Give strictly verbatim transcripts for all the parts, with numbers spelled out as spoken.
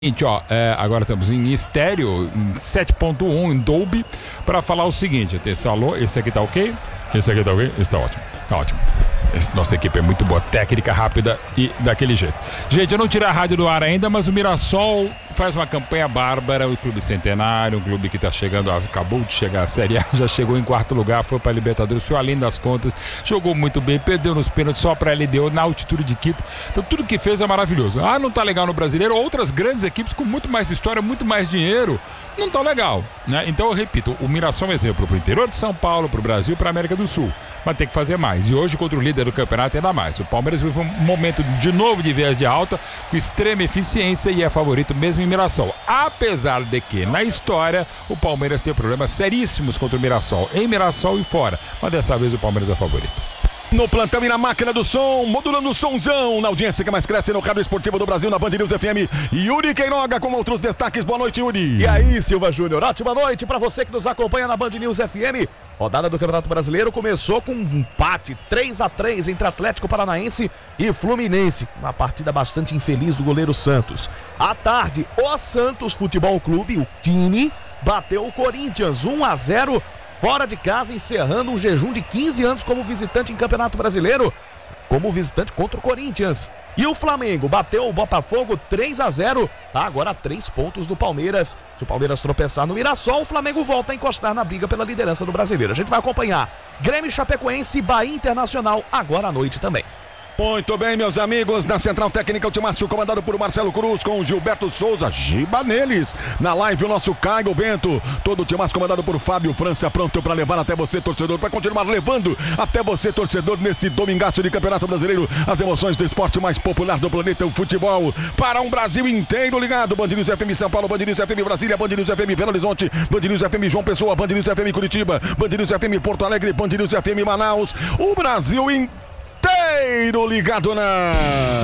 Ó, é, agora estamos em estéreo, em sete ponto um, em Dolby, para falar o seguinte. Atenção, alô, esse aqui tá ok? Esse aqui tá ok? Esse tá ótimo, tá ótimo. Esse, nossa equipe é muito boa, técnica, rápida e daquele jeito. Gente, eu não tirei a rádio do ar ainda, mas o Mirassol faz uma campanha bárbara, o clube centenário, um clube que tá chegando, acabou de chegar à Série A, já chegou em quarto lugar, foi pra Libertadores, foi além das contas, jogou muito bem, perdeu nos pênaltis só pra L D O na altitude de Quito. Então tudo que fez é maravilhoso. Ah, não tá legal no Brasileiro, outras grandes equipes com muito mais história, muito mais dinheiro, não tá legal, né? Então eu repito, o Mirassol é um exemplo pro interior de São Paulo, pro Brasil e pra América do Sul, mas tem que fazer mais. E hoje contra o líder do campeonato ainda mais. O Palmeiras vive um momento de novo de viés de alta, com extrema eficiência e é favorito mesmo em Mirassol. Apesar de que, na história, o Palmeiras tem problemas seríssimos contra o Mirassol, em Mirassol e fora. Mas dessa vez o Palmeiras é favorito. No plantão e na máquina do som, modulando o somzão, na audiência que mais cresce no Rádio Esportivo do Brasil, na Band News F M, Yuri Queiroga com outros destaques. Boa noite, Yuri. E aí, Silva Júnior, ótima noite para você que nos acompanha na Band News F M. Rodada do Campeonato Brasileiro começou com um empate três a três entre Atlético Paranaense e Fluminense. Uma partida bastante infeliz do goleiro Santos. À tarde, o Santos Futebol Clube, o time, bateu o Corinthians um a zero fora de casa, encerrando um jejum de quinze anos como visitante em Campeonato Brasileiro, como visitante contra o Corinthians. E o Flamengo bateu o Botafogo três a zero, tá agora a três pontos do Palmeiras. Se o Palmeiras tropeçar no Mirassol, o Flamengo volta a encostar na briga pela liderança do Brasileiro. A gente vai acompanhar Grêmio, Chapecoense e Bahia Internacional agora à noite também. Muito bem, meus amigos, na Central Técnica o Timácio, comandado por Marcelo Cruz, com o Gilberto Souza, Giba neles. Na live o nosso Caio Bento, todo o Timácio comandado por Fábio França, pronto para levar até você, torcedor, para continuar levando até você, torcedor, nesse domingaço de Campeonato Brasileiro, as emoções do esporte mais popular do planeta, o futebol, para um Brasil inteiro ligado. Band News F M São Paulo, Band News F M Brasília, Band News F M Belo Horizonte, Band News F M João Pessoa, Band News F M Curitiba, Band News F M Porto Alegre, Band News F M Manaus, o Brasil inteiro ligado na...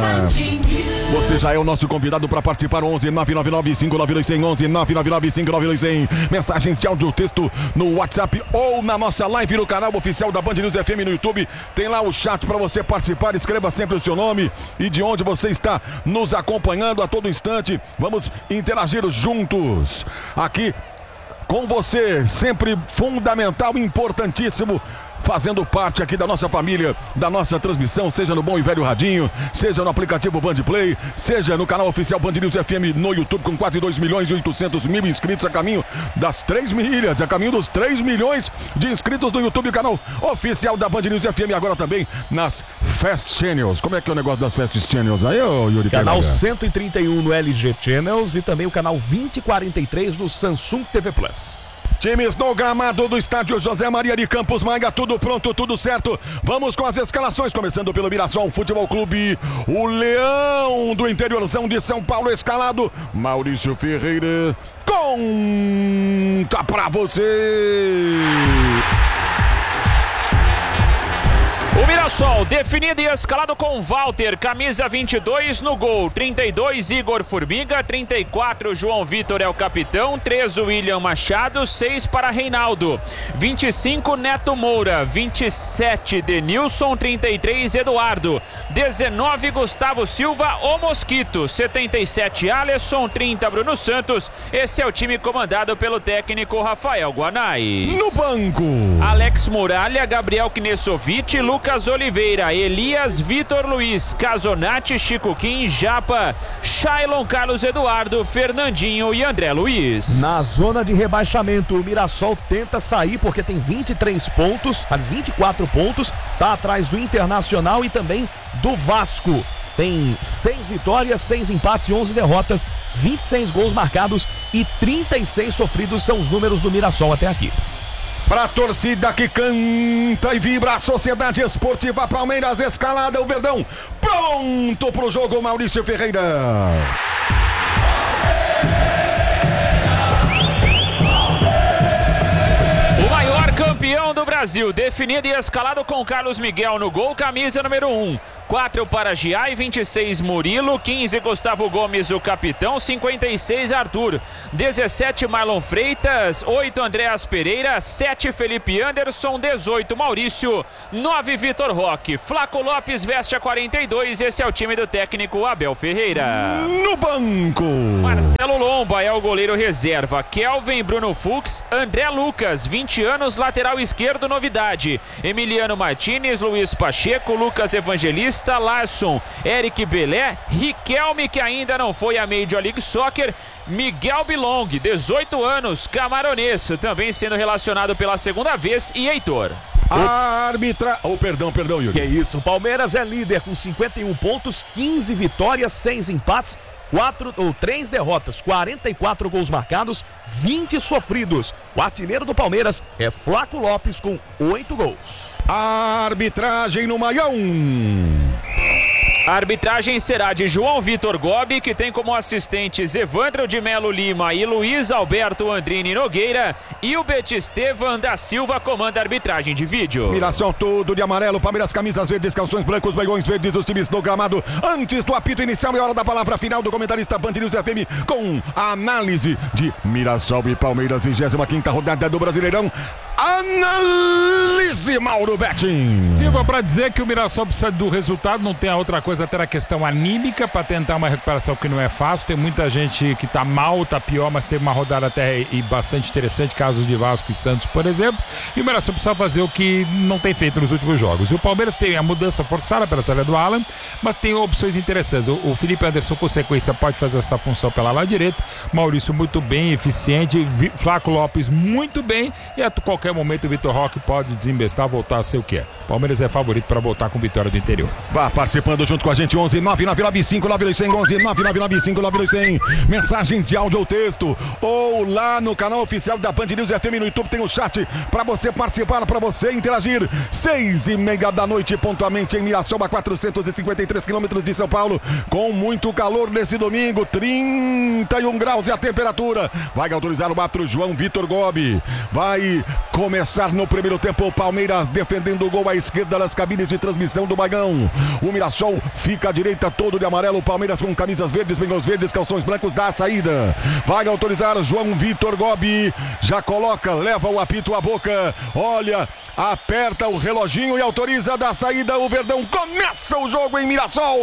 Você já é o nosso convidado para participar. Onze nove nove nove cinco nove dois zero zero, onze nove nove nove cinco nove dois zero zero. Mensagens de áudio, texto no WhatsApp ou na nossa live no canal oficial da Band News F M no YouTube. Tem lá o chat para você participar. Escreva sempre o seu nome e de onde você está nos acompanhando a todo instante. Vamos interagir juntos aqui com você, sempre fundamental, importantíssimo, fazendo parte aqui da nossa família, da nossa transmissão, seja no bom e velho radinho, seja no aplicativo Band Play, seja no canal oficial Band News F M no YouTube, com quase dois milhões e oitocentos mil inscritos, a caminho das três milhas, a caminho dos três milhões de inscritos no YouTube, canal oficial da Band News F M, agora também nas Fast Channels. Como é que é o negócio das Fast Channels aí, ô Yuri? Canal cento e trinta e um no L G Channels e também o canal vinte e quarenta e três no Samsung T V Plus. Times no gramado do estádio José Maria de Campos Maia, tudo pronto, tudo certo. Vamos com as escalações, começando pelo Mirassol Futebol Clube. O Leão do interiorzão de São Paulo escalado, Maurício Ferreira, conta pra você. O Mirassol, definido e escalado com Walter, camisa vinte e dois no gol, trinta e dois Igor Formiga, trinta e quatro João Vitor é o capitão, três William Machado, seis para Reinaldo, vinte e cinco Neto Moura, vinte e sete Denilson, trinta e três Eduardo, dezenove Gustavo Silva, o Mosquito, setenta e sete Alisson, trinta Bruno Santos. Esse é o time comandado pelo técnico Rafael Guanais. No banco, Alex Muralha, Gabriel Knesovic, Lucas Oliveira, Elias, Vitor Luiz, Casonati, Chico Kim, Japa, Shailon, Carlos Eduardo, Fernandinho e André Luiz. Na zona de rebaixamento, o Mirassol tenta sair porque tem vinte e três pontos, faz vinte e quatro pontos, tá atrás do Internacional e também do Vasco. Tem seis vitórias, seis empates e onze derrotas, vinte e seis gols marcados e trinta e seis sofridos são os números do Mirassol até aqui. Pra torcida que canta e vibra, a Sociedade Esportiva Palmeiras escalada, o Verdão pronto pro jogo, Maurício Ferreira. O maior campeão do Brasil, definido e escalado com Carlos Miguel no gol, camisa número um. quatro para Giai, vinte e seis Murilo, quinze Gustavo Gomes, o capitão, cinquenta e seis Arthur, dezessete Marlon Freitas, oito Andréas Pereira, sete Felipe Anderson, dezoito Maurício, nove Vitor Roque. Flaco Lopes veste a quarenta e dois, esse é o time do técnico Abel Ferreira. No banco, Marcelo Lomba é o goleiro reserva, Kelvin, Bruno Fux, André Lucas, vinte anos, lateral esquerdo, novidade, Emiliano Martins, Luiz Pacheco, Lucas Evangelista, Larson, Eric Belé, Riquelme, que ainda não foi a Major League Soccer, Miguel Bilong, dezoito anos, camaronês, também sendo relacionado pela segunda vez, e Heitor. Arbitra... Oh, perdão, perdão, Yuri. Que isso, o Palmeiras é líder com cinquenta e um pontos, quinze vitórias, seis empates, quatro ou três derrotas, quarenta e quatro gols marcados, vinte sofridos. O artilheiro do Palmeiras é Flaco Lopes com oito gols. Arbitragem no Maião. A arbitragem será de João Vitor Gobi, que tem como assistentes Evandro de Melo Lima e Luiz Alberto Andrini Nogueira, e o Betistevan da Silva comanda a arbitragem de vídeo. Miração tudo de amarelo, Palmeiras camisas verdes, calções brancos, baiões verdes, os times do gramado. Antes do apito inicial e hora da palavra final do comentarista Band News F M com a análise de Mirassol e Palmeiras, vigésima quinta rodada do Brasileirão. Análise Mauro Betting. Silva, para dizer que o Mirassol precisa do resultado, não tem a outra coisa, até a questão anímica para tentar uma recuperação que não é fácil. Tem muita gente que tá mal, tá pior, mas teve uma rodada até e bastante interessante, casos de Vasco e Santos, por exemplo. E o Mirassol precisa fazer o que não tem feito nos últimos jogos. E o Palmeiras tem a mudança forçada pela saída do Alan, mas tem opções interessantes. O, o Felipe Anderson, com sequência, pode fazer essa função pela lá direita. Maurício muito bem, eficiente. Flaco Lopes muito bem. E a qualquer momento o Vitor Roque pode desembestar, voltar a ser o que é. Palmeiras é favorito para voltar com vitória do interior. Vá participando junto com a gente, onze nove nove nove cinco nove dois zero zero, onze nove nove nove cinco nove dois zero zero. Mensagens de áudio ou texto, ou lá no canal oficial da Band News F M no YouTube tem o chat para você participar, para você interagir. Seis e meia da noite, pontualmente em Mirassol, a quatrocentos e cinquenta e três quilômetros de São Paulo, com muito calor nesse domingo, trinta e um graus é a temperatura. Vai autorizar o árbitro João Vitor Gobi. Vai começar no primeiro tempo, o Palmeiras defendendo o gol à esquerda das cabines de transmissão do Bagão. O Mirassol fica à direita, todo de amarelo. O Palmeiras com camisas verdes, bengals verdes, calções brancos, dá a saída. Vai autorizar João Vitor Gobi. Já coloca, leva o apito à boca. Olha, aperta o reloginho e autoriza da saída. O Verdão começa o jogo em Mirassol.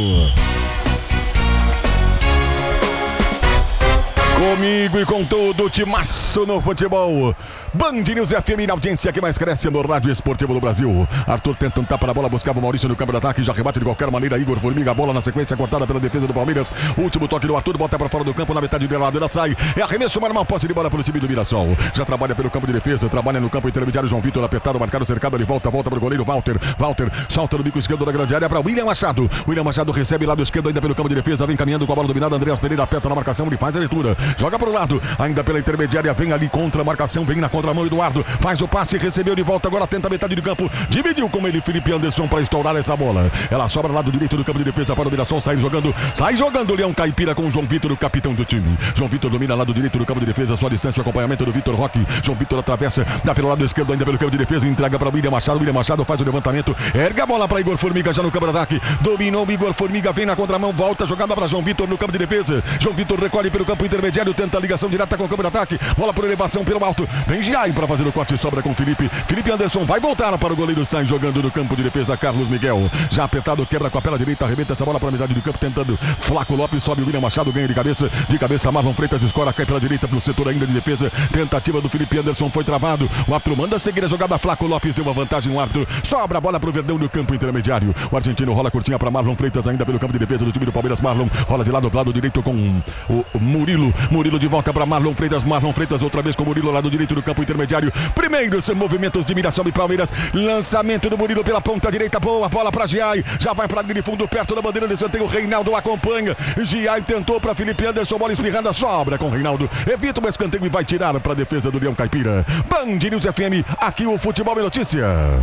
Comigo e com todo o timaço no futebol. Band News F M, na audiência que mais cresce no rádio esportivo do Brasil. Arthur tenta um tapa na bola, buscava o Maurício no campo de ataque, já rebate de qualquer maneira. Igor Formiga, a bola na sequência cortada pela defesa do Palmeiras. Último toque do Arthur, bota para fora do campo, na metade do lado, ela sai. É arremesso, mas não posse de bola para o time do Mirassol. Já trabalha pelo campo de defesa, trabalha no campo intermediário. João Vitor apertado, marcado, cercado, ele volta, volta para o goleiro Walter. Walter salta no bico esquerdo da grande área para William Machado. William Machado recebe lado esquerdo ainda pelo campo de defesa, vem caminhando com a bola dominada. Andreas Pereira aperta na marcação, ele faz a leitura, joga para o lado, ainda pela intermediária, vem ali contra a marcação, vem na contramão. Eduardo faz o passe, recebeu de volta, agora tenta a metade do campo, dividiu com ele Felipe Anderson para estourar essa bola. Ela sobra lado direito do campo de defesa para o Mirassol, sai jogando, sai jogando o Leão Caipira com o João Vitor, o capitão do time. João Vitor domina lado direito do campo de defesa, só a distância, o acompanhamento do Vitor Roque. João Vitor atravessa, dá pelo lado esquerdo ainda pelo campo de defesa, entrega para William Machado. William Machado faz o levantamento, erga a bola para Igor Formiga já no campo de ataque, dominou o Igor Formiga, vem na contramão, volta, jogada para João Vitor no campo de defesa. João Vitor recolhe pelo campo intermediário, tenta a ligação direta com o campo de ataque, bola por elevação pelo alto, vem Giai para fazer o corte, sobra com Felipe. Felipe Anderson vai voltar para o goleiro, sai jogando no campo de defesa Carlos Miguel, já apertado, quebra com a perna direita, arrebenta essa bola para a metade do campo, tentando Flaco Lopes, sobe o William Machado, ganha de cabeça, de cabeça Marlon Freitas escora, cai pela direita pelo setor ainda de defesa, tentativa do Felipe Anderson foi travado, o árbitro manda seguir a jogada, Flaco Lopes deu uma vantagem, o árbitro sobra a bola para o Verdão no campo intermediário, o argentino rola curtinha para Marlon Freitas ainda pelo campo de defesa do time do Palmeiras. Marlon rola de lado, lado direito com o, o Murilo, Murilo de volta para Marlon Freitas, Marlon Freitas outra vez com o Murilo lado direito do campo intermediário, primeiros movimentos de Mirassol e Palmeiras, lançamento do Murilo pela ponta direita, boa bola para Giai, já vai para de fundo perto da bandeira de escanteio, o Reinaldo acompanha, Giai tentou para Felipe Anderson, bola espirrada, sobra com o Reinaldo, evita o escanteio e vai tirar para a defesa do Leão Caipira. Band News F M, aqui o futebol é notícia.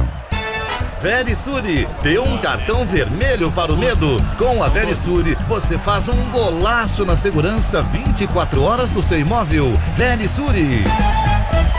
Verisure, dê um cartão vermelho para o medo. Com a Verisure, você faz um golaço na segurança vinte e quatro horas do seu imóvel. Verisure.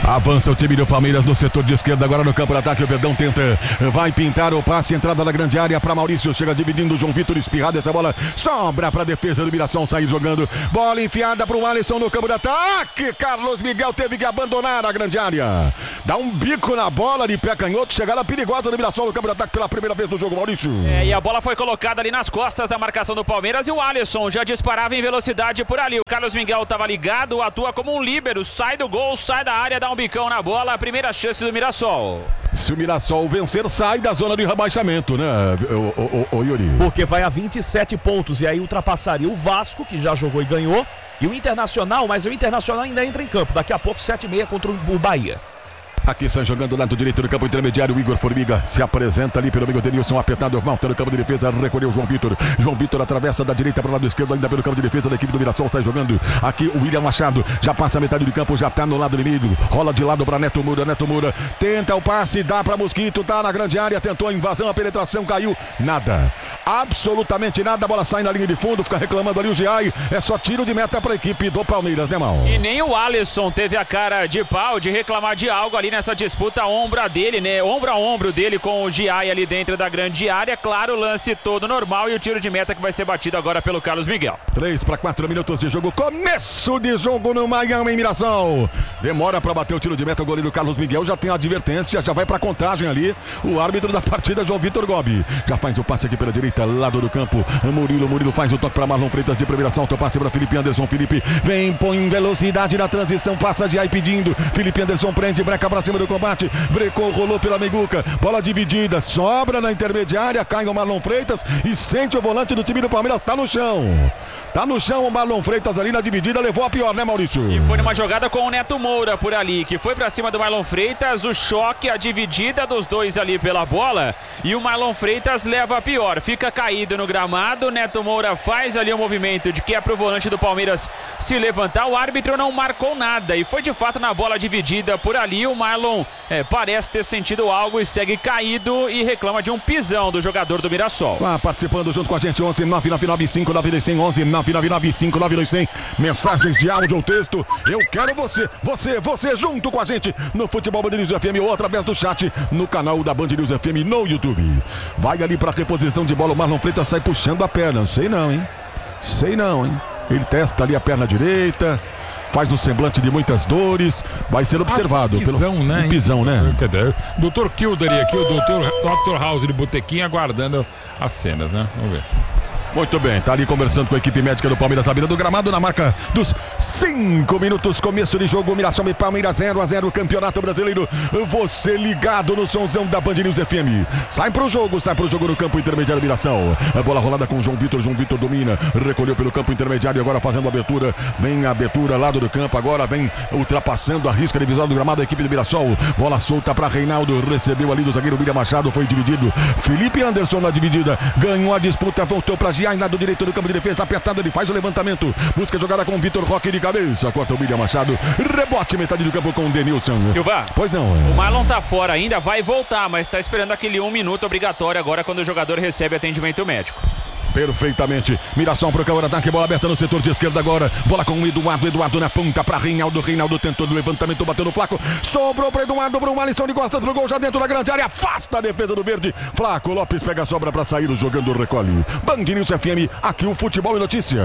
Avança o time do Palmeiras no setor de esquerda, agora no campo de ataque. O Verdão tenta, vai pintar o passe, entrada da grande área para Maurício. Chega dividindo o João Vitor, espirrado. Essa bola sobra para a defesa do Mirassol sair jogando. Bola enfiada para o Alisson no campo de ataque. Carlos Miguel teve que abandonar a grande área. Dá um bico na bola de pé canhoto. Chegada perigosa do Mirassol no campo de ataque pela primeira vez no jogo, Maurício. É, e a bola foi colocada ali nas costas da marcação do Palmeiras e o Alisson já disparava em velocidade por ali. O Carlos Miguel estava ligado, atua como um líbero, sai do gol, sai da área, dá um bicão na bola, a primeira chance do Mirassol. Se o Mirassol vencer, sai da zona de rebaixamento, né, o, o, o, o Yuri? Porque vai a vinte e sete pontos e aí ultrapassaria o Vasco, que já jogou e ganhou, e o Internacional, mas o Internacional ainda entra em campo. Daqui a pouco, sete e meia contra o Bahia. Aqui estão jogando do lado direito do campo intermediário. O Igor Formiga se apresenta ali pelo meio. Denilson apertado, volta no campo de defesa, recolheu o João Vitor. João Vitor atravessa da direita para o lado esquerdo, ainda pelo campo de defesa da equipe do Mirassol. Sai jogando aqui o William Machado, já passa a metade do campo, já está no lado inimigo. Rola de lado para Neto Moura. Neto Moura tenta o passe, dá para Mosquito, tá na grande área, tentou a invasão, a penetração, caiu. Nada, absolutamente nada. A bola sai na linha de fundo, fica reclamando ali o Giai. É só tiro de meta para a equipe do Palmeiras, né, Mal? E nem o Alisson teve a cara de pau de reclamar de algo ali nessa disputa. Ombro dele, né? Ombro a ombro dele com o Giai ali dentro da grande área. Claro, o lance todo normal e o tiro de meta que vai ser batido agora pelo Carlos Miguel. três para quatro minutos de jogo. Começo de jogo no Miami, em Mirassol. Demora para bater o tiro de meta. O goleiro Carlos Miguel já tem a advertência, já vai para contagem ali. O árbitro da partida, João Vitor Gobi, já faz o passe aqui pela direita, lado do campo. Murilo, Murilo faz o toque para Marlon Freitas de primeira ação. O passe para Felipe Anderson. Felipe vem, põe velocidade na transição, passa Giai pedindo. Felipe Anderson prende, breca para cima do combate. Brecou, rolou pela meiguca, bola dividida, sobra na intermediária, cai o Marlon Freitas e sente o volante do time do Palmeiras, tá no chão. Tá no chão o Marlon Freitas ali na dividida, levou a pior, né, Maurício? E foi numa jogada com o Neto Moura por ali, que foi pra cima do Marlon Freitas, o choque, a dividida dos dois ali pela bola, e o Marlon Freitas leva a pior, fica caído no gramado. Neto Moura faz ali o movimento de que é pro volante do Palmeiras se levantar, o árbitro não marcou nada, e foi de fato na bola dividida por ali. O Marlon é, parece ter sentido algo e segue caído e reclama de um pisão do jogador do Mirassol. Ah, participando junto com a gente, onze nove nove nove cinco nove dois zero zero, onze nove nove nove cinco nove dois zero zero. Mensagens de áudio ou texto. Eu quero você, você, você junto com a gente no Futebol Band News F M ou através do chat no canal da Band News F M no YouTube. Vai ali para reposição de bola. O Marlon Freitas sai puxando a perna. Não sei não, hein? Sei não, hein? Ele testa ali a perna direita. Faz um semblante de muitas dores. Vai ser observado. Ah, pisão, pelo... né? Um pisão, né? doutor Kilder aqui, o doutor doutor House de Botequim aguardando as cenas, né? Vamos ver. Muito bem, tá ali conversando com a equipe médica do Palmeiras, à beira do gramado, na marca dos cinco minutos, começo de jogo. Mirassol e Palmeiras zero a zero, Campeonato Brasileiro. Você ligado no somzão da Band News F M. Sai pro jogo, sai pro jogo no campo intermediário Mirassol. A bola rolada com o João Vitor, João Vitor domina, recolheu pelo campo intermediário, agora fazendo a abertura. Vem a abertura, lado do campo, agora vem ultrapassando a risca divisória do gramado da equipe do Mirassol. Bola solta para Reinaldo, recebeu ali do zagueiro William Machado, foi dividido. Felipe Anderson na dividida, ganhou a disputa, voltou para Giai, lado direito do campo de defesa, apertado, ele faz o levantamento, busca jogada com o Vitor Roque de cabeça, corta o William Machado, rebote metade do campo com o Denilson. Silva, pois não. É... O Marlon tá fora ainda, vai voltar, mas tá esperando aquele um minuto obrigatório agora quando o jogador recebe atendimento médico. Perfeitamente. Mirassol pro campo de ataque, bola aberta no setor de esquerda agora. Bola com o Eduardo, Eduardo na ponta para Reinaldo. Reinaldo tentou do levantamento, bateu no Flaco. Sobrou para Eduardo, para o Alisson de costas pro gol, já dentro da grande área. Afasta a defesa do verde. Flaco Lopes pega a sobra para sair, jogando recolhe. Band News F M, aqui o Futebol e Notícia.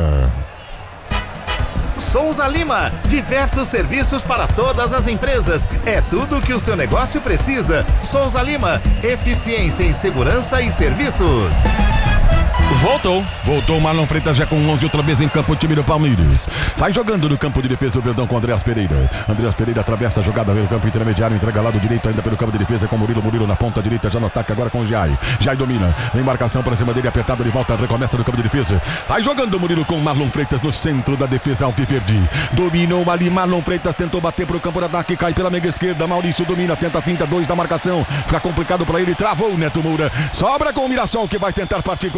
Souza Lima, diversos serviços para todas as empresas. É tudo que o seu negócio precisa. Souza Lima, eficiência em segurança e serviços. Voltou. Voltou o Marlon Freitas já com onze outra vez em campo, o time do Palmeiras. Sai jogando no campo de defesa o Verdão com o Andreas Pereira. Andreas Pereira atravessa a jogada pelo campo intermediário, entrega lado direito ainda pelo campo de defesa com o Murilo. Murilo na ponta direita, já no ataque agora com o Giai. Giai domina, em marcação para cima dele, apertado, ele volta, recomeça no campo de defesa. Sai jogando o Murilo com o Marlon Freitas no centro da defesa alviverde. Dominou ali, Marlon Freitas tentou bater para o campo de ataque, cai pela meia esquerda. Maurício domina, tenta a finta, dois da marcação. Fica complicado para ele, travou o Neto Moura. Sobra com o Mirassol que vai tentar partir com velocidade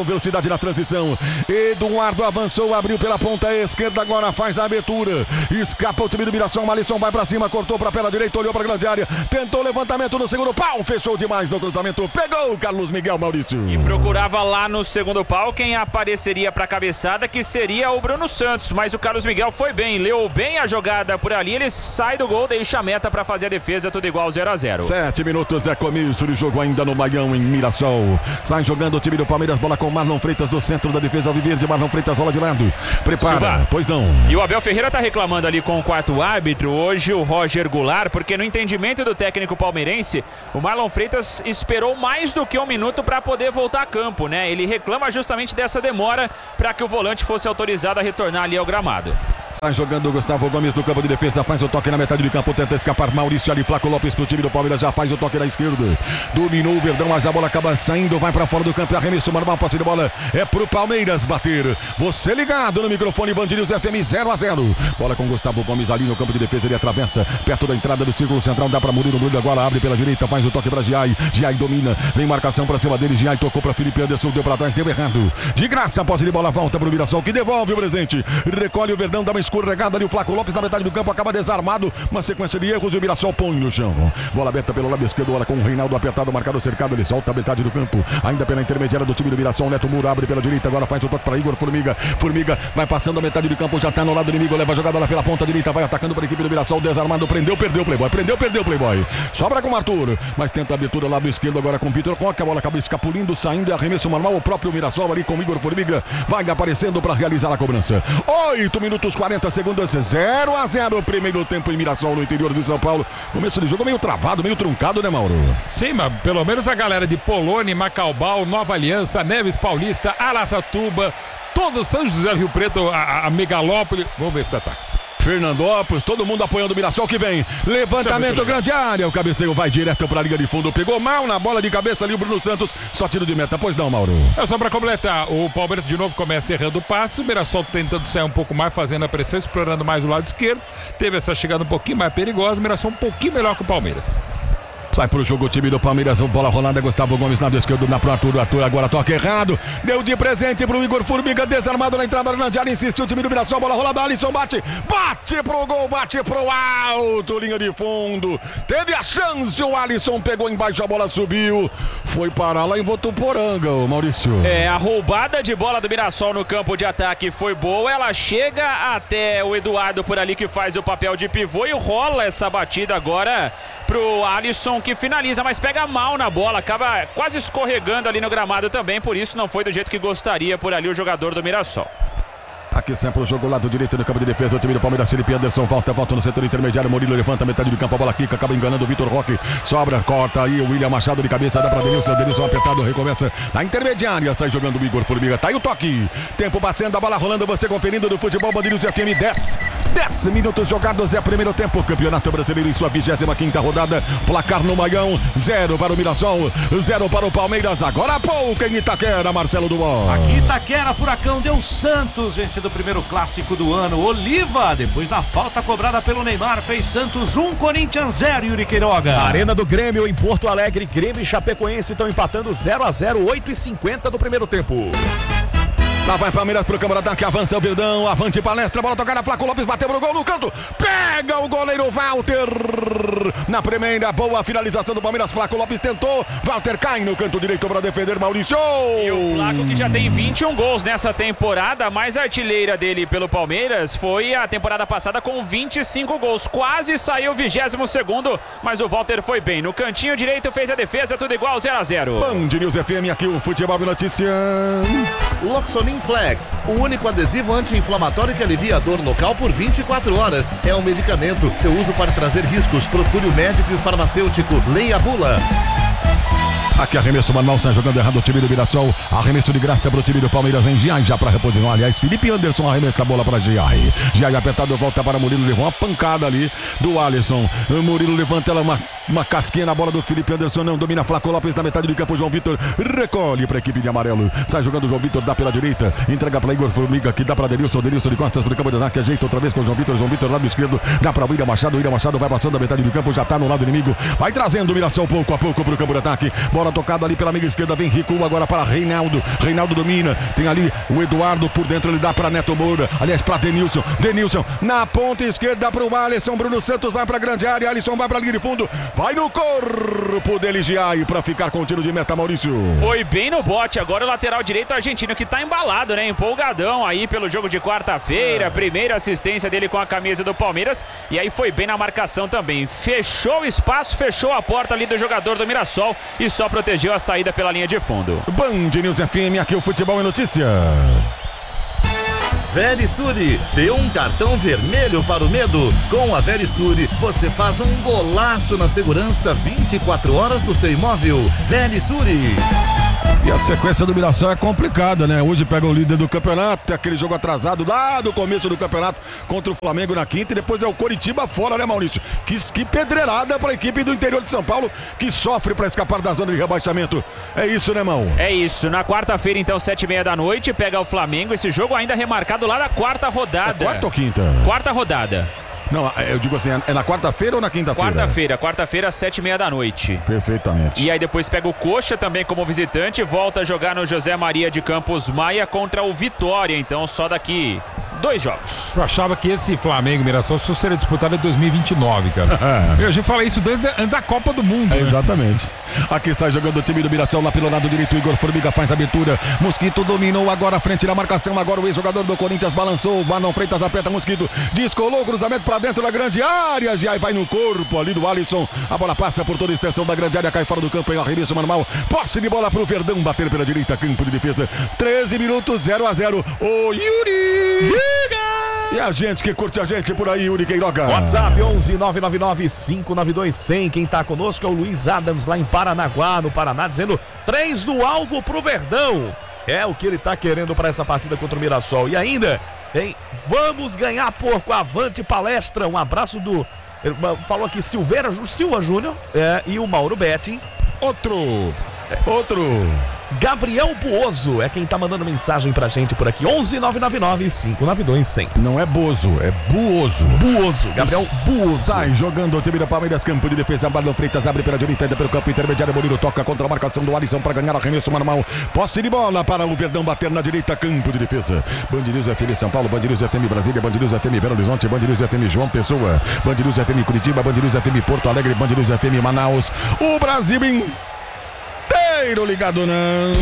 na transição. Eduardo avançou, abriu pela ponta esquerda, agora faz a abertura. Escapa o time do Mirassol, Alisson vai pra cima, cortou pra perna direita, olhou pra grande área, tentou levantamento no segundo pau, fechou demais no cruzamento, pegou o Carlos Miguel, Maurício. E procurava lá no segundo pau quem apareceria pra cabeçada, que seria o Bruno Santos, mas o Carlos Miguel foi bem, leu bem a jogada por ali, ele sai do gol, deixa a meta pra fazer a defesa, tudo igual zero a zero. Sete minutos é comício de jogo ainda no Maião, em Mirassol. Sai jogando o time do Palmeiras, bola com Marlon Freitas do centro da defesa, ao viver de Marlon Freitas, rola de lado. Prepara, Silva. Pois não. E o Abel Ferreira tá reclamando ali com o quarto árbitro, hoje o Roger Goulart, porque no entendimento do técnico palmeirense, o Marlon Freitas esperou mais do que um minuto para poder voltar a campo, né? Ele reclama justamente dessa demora para que o volante fosse autorizado a retornar ali ao gramado. Sai jogando o Gustavo Gomes do campo de defesa, faz o toque na metade do campo, tenta escapar Maurício ali, Flaco Lopes pro time do Palmeiras, já faz o toque na esquerda, dominou o Verdão, mas a bola acaba saindo, vai pra fora do campo, arremesso normal, passe de bola, é pro Palmeiras bater. Você ligado no microfone Band News F M, zero a zero. Bola com Gustavo Gomes ali no campo de defesa, ele atravessa, perto da entrada do círculo central, dá pra Murilo, Murilo agora abre pela direita, faz o toque pra Giai, Giai domina, vem marcação pra cima dele, Giai tocou pra Felipe Anderson, deu pra trás, deu errado, de graça, posse de bola, volta pro Mirassol, que devolve o presente, recolhe o Verdão, dá uma escorregada ali, o Flaco Lopes na metade do campo, acaba desarmado, uma sequência de erros e o Mirassol põe no chão. Bola aberta pelo lado esquerdo, bola com o Reinaldo apertado, marcado, cercado, ele solta a metade do campo, ainda pela intermediária do time do Mirassol, Neto Muro abre pela direita, agora faz o toque para Igor Formiga, Formiga vai passando a metade do campo, já tá no lado inimigo, leva a jogada lá pela ponta direita, vai atacando para a equipe do Mirassol, desarmado, prendeu, perdeu o Playboy, prendeu, perdeu o Playboy, sobra com o Arthur, mas tenta a abertura lado esquerdo agora com o Vitor Roque, a bola acaba escapulindo, saindo, arremesso normal, o próprio Mirassol ali com o Igor Formiga, vai aparecendo para realizar a cobrança. oito minutos quarenta segundos, zero a zero, primeiro tempo em Mirassol, no interior de São Paulo. Começo de jogo meio travado, meio truncado, né, Mauro? Sim, mas pelo menos a galera de Polônia, Macaubal, Nova Aliança, Neves Paulista, Araçatuba, todo São José do Rio Preto, a, a Megalópole. Vamos ver esse ataque. Fernandópolis, todo mundo apoiando o Mirassol que vem. Levantamento, grande área. O cabeceio vai direto para a linha de fundo. Pegou mal na bola de cabeça ali o Bruno Santos. Só tiro de meta. Pois não, Mauro? É só para completar. O Palmeiras de novo começa errando o passe. O Mirassol tentando sair um pouco mais, fazendo a pressão, explorando mais o lado esquerdo. Teve essa chegada um pouquinho mais perigosa. O Mirassol um pouquinho melhor que o Palmeiras. Sai pro jogo o time do Palmeiras, bola rolada, Gustavo Gomes, lado esquerdo, na pro Arthur, Arthur agora toca errado, deu de presente pro Igor Formiga, desarmado na entrada da grande área, insistiu o time do Mirassol, bola rolada, Alisson bate, bate pro gol, bate pro alto, linha de fundo, teve a chance, o Alisson pegou embaixo, a bola subiu, foi parar lá em Votuporanga, o Maurício. É, a roubada de bola do Mirassol no campo de ataque foi boa, ela chega até o Eduardo por ali que faz o papel de pivô e rola essa batida agora pro Alisson que finaliza, mas pega mal na bola, acaba quase escorregando ali no gramado também, por isso não foi do jeito que gostaria por ali o jogador do Mirassol. Aqui sempre o jogo lado direito no campo de defesa, o time do Palmeiras, Felipe Anderson volta, volta no setor intermediário, Murilo levanta a metade do campo, a bola quica, acaba enganando o Vitor Roque, sobra, corta aí o William Machado de cabeça, dá pra Denilson, Denilson apertado, recomeça na intermediária, sai jogando o Igor Formiga, tá aí o toque, tempo batendo, a bola rolando, você conferindo do futebol Band News F M, dez, dez minutos jogados, é primeiro tempo, Campeonato Brasileiro em sua vigésima quinta rodada, placar no Maião, zero para o Mirassol, zero para o Palmeiras, agora há pouco em Itaquera, Marcelo Dumont. Aqui Itaquera, Furacão deu Santos, vencendo o primeiro clássico do ano. Oliva, depois da falta cobrada pelo Neymar, fez Santos um, Corinthians zero, Yuri Queiroga. Arena do Grêmio em Porto Alegre, Grêmio e Chapecoense estão empatando zero a zero, oito e cinquenta do primeiro tempo. Lá vai Palmeiras pro campo de ataque, avança o Verdão, avante palestra, bola tocada, Flaco Lopes bateu pro gol no canto, pega o goleiro Walter, na primeira, boa finalização do Palmeiras, Flaco Lopes tentou, Walter cai no canto direito para defender Maurício. E o Flaco que já tem vinte e um gols nessa temporada, a mais artilheira dele pelo Palmeiras foi a temporada passada com vinte e cinco gols, quase saiu vigésimo segundo, mas o Walter foi bem, no cantinho direito fez a defesa, tudo igual, zero a zero. Band News F M, aqui o Futebol de Notícia. Loxonin Flex, o único adesivo anti-inflamatório que alivia a dor local por vinte e quatro horas. É um medicamento. Seu uso pode trazer riscos. Procure o médico e o farmacêutico. Leia a bula. Aqui arremesso manual, sai jogando errado o time do Mirassol. Arremesso de graça pro time do Palmeiras, vem Giai já pra reposição. Aliás, Felipe Anderson arremessa a bola pra Giai. Giai apertado, volta para Murilo, levou uma pancada ali do Alisson. Murilo levanta ela, uma, uma casquinha na bola do Felipe Anderson, não domina Flaco Lopes na metade do campo. João Vitor recolhe pra equipe de amarelo. Sai jogando o João Vitor, dá pela direita, entrega pra Igor Formiga, que dá pra Denilson. Denilson de costas pro campo de ataque, ajeita outra vez com o João Vitor. João Vitor lado esquerdo, dá pra William Machado. William Machado vai passando a metade do campo, já tá no lado inimigo. Vai trazendo o Mirassol pouco a pouco pro campo de ataque. Bola bola tocada ali pela amiga esquerda, vem recua agora para Reinaldo. Reinaldo domina, tem ali o Eduardo por dentro, ele dá para Neto Moura, aliás para Denilson. Denilson na ponta esquerda para o Alisson. Bruno Santos vai para a grande área, Alisson vai para a linha de fundo, vai no corpo dele Giai para ficar com o tiro de meta, Maurício. Foi bem no bote, agora o lateral direito argentino que tá embalado, né? Empolgadão aí pelo jogo de quarta-feira, é. Primeira assistência dele com a camisa do Palmeiras, e aí foi bem na marcação também. Fechou o espaço, fechou a porta ali do jogador do Mirassol e só protegeu a saída pela linha de fundo. Band News F M, aqui o Futebol é Notícia. Verisure, dê um cartão vermelho para o medo. Com a Verisure, você faz um golaço na segurança vinte e quatro horas do seu imóvel. Verisure. E a sequência do Mirassol é complicada, né? Hoje pega o líder do campeonato, aquele jogo atrasado lá do começo do campeonato contra o Flamengo na quinta, e depois é o Coritiba fora, né, Maurício? Que, que pedreirada para a equipe do interior de São Paulo, que sofre para escapar da zona de rebaixamento. É isso, né, Mão? É isso. Na quarta-feira, então, sete e meia da noite, pega o Flamengo. Esse jogo ainda remarcado lá na quarta rodada. É quarta ou quinta? Quarta rodada. Não, eu digo assim, é na quarta-feira ou na quinta-feira? Quarta-feira, quarta-feira às sete e meia da noite. Perfeitamente. E aí depois pega o Coxa também como visitante, volta a jogar no José Maria de Campos Maia contra o Vitória, então só daqui dois jogos. Eu achava que esse Flamengo Mirassol só seria disputado em dois mil e vinte e nove, cara. É. A gente fala isso desde a da Copa do Mundo. É, né? Exatamente. Aqui sai jogando o time do Mirassol lá pelo lado direito. Igor Formiga faz a abertura. Mosquito dominou agora a frente da marcação. Agora o ex-jogador do Corinthians balançou. Marlon Freitas aperta Mosquito. Descolou o cruzamento para dentro da grande área. Já vai no corpo ali do Alisson. A bola passa por toda a extensão da grande área. Cai fora do campo em arremesso manual. Posse de bola pro Verdão. Bater pela direita. Campo de defesa. treze minutos, zero a zero. Ô Yuri! Diga! E a gente que curte a gente por aí, Yuri Queiroga. WhatsApp onze nove nove nove cinco nove dois zero zero. Quem tá conosco é o Luiz Adams lá em Paranaguá, no Paraná, dizendo três no alvo pro Verdão. É o que ele tá querendo para essa partida contra o Mirassol. E ainda, hein, vamos ganhar, porco, avante palestra. Um abraço do, ele falou aqui Silveira, Silva Júnior é, e o Mauro Betti. Outro, outro. Gabriel Buoso é quem tá mandando mensagem pra gente por aqui. onze nove nove nove cinco nove dois zero zero. Não é Bozo, é Buoso. Buoso, Gabriel Buoso. Sai jogando o time da Palmeiras, campo de defesa. Marlon Freitas abre pela direita, pelo campo intermediário. Murilo toca contra a marcação do Alisson para ganhar arremesso manual. Posse de bola para o Verdão bater na direita, campo de defesa. Band News F M São Paulo, Band News F M Brasília, Band News F M Belo Horizonte, Band News F M João Pessoa, Band News F M Curitiba, Band News F M Porto Alegre, Band News F M Manaus. O Brasil inteiro ligado não.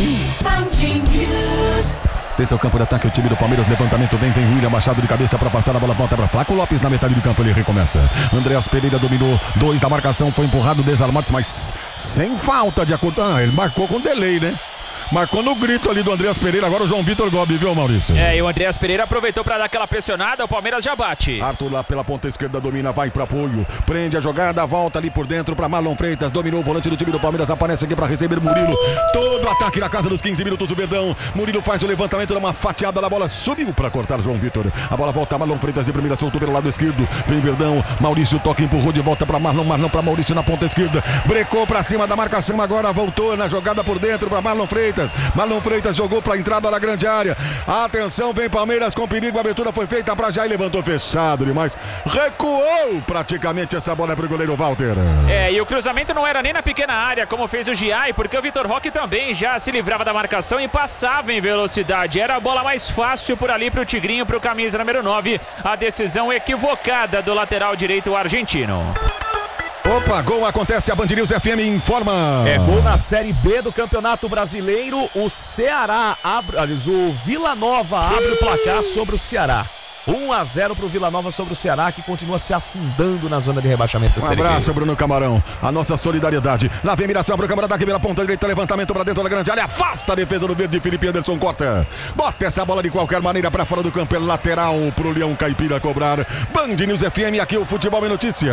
Tenta o campo de ataque, o time do Palmeiras, levantamento, vem, vem William Machado de cabeça para afastar a bola, volta para Flaco Lopes na metade do campo, ele recomeça. Andreas Pereira dominou, dois da marcação, foi empurrado, desarmado, mas sem falta de acordo. Ah, ele marcou com delay, né? Marcou no grito ali do Andreas Pereira, agora o João Vitor Gobi, viu, Maurício? É, e o Andreas Pereira aproveitou para dar aquela pressionada, o Palmeiras já bate. Arthur lá pela ponta esquerda domina, vai para apoio, prende a jogada, volta ali por dentro para Marlon Freitas, dominou o volante do time do Palmeiras, aparece aqui para receber Murilo. Todo ataque na casa dos quinze minutos, o Verdão. Murilo faz o levantamento, dá uma fatiada na bola, subiu para cortar João Vitor. A bola volta, Marlon Freitas de primeira, soltou pelo lado esquerdo, vem Verdão, Maurício toca, empurrou de volta para Marlon, Marlon para Maurício na ponta esquerda, brecou para cima da marcação, agora voltou na jogada por dentro para Marlon Freitas. Marlon Freitas jogou para a entrada da grande área. Atenção, vem Palmeiras com perigo. A abertura foi feita para já e levantou fechado demais. Recuou praticamente essa bola para o goleiro Walter. É, e o cruzamento não era nem na pequena área, como fez o Giai, porque o Vitor Roque também já se livrava da marcação e passava em velocidade. Era a bola mais fácil por ali para o Tigrinho, para o camisa número nove. A decisão equivocada do lateral direito argentino. Opa, gol acontece, a Band News F M informa. É gol na Série B do Campeonato Brasileiro. O Ceará abre, aliás, o Vila Nova abre o placar sobre o Ceará. um a zero para o Vila Nova sobre o Ceará, que continua se afundando na zona de rebaixamento da Um Série B. abraço, Bruno Camarão. A nossa solidariedade. Lá vem Mirassol para o Câmara daqui pela ponta direita. Levantamento para dentro da grande área. Afasta a defesa do verde. Felipe Anderson corta. Bota essa bola de qualquer maneira para fora do campo. É lateral para o Leão Caipira cobrar. Band News F M, aqui o Futebol é Notícia.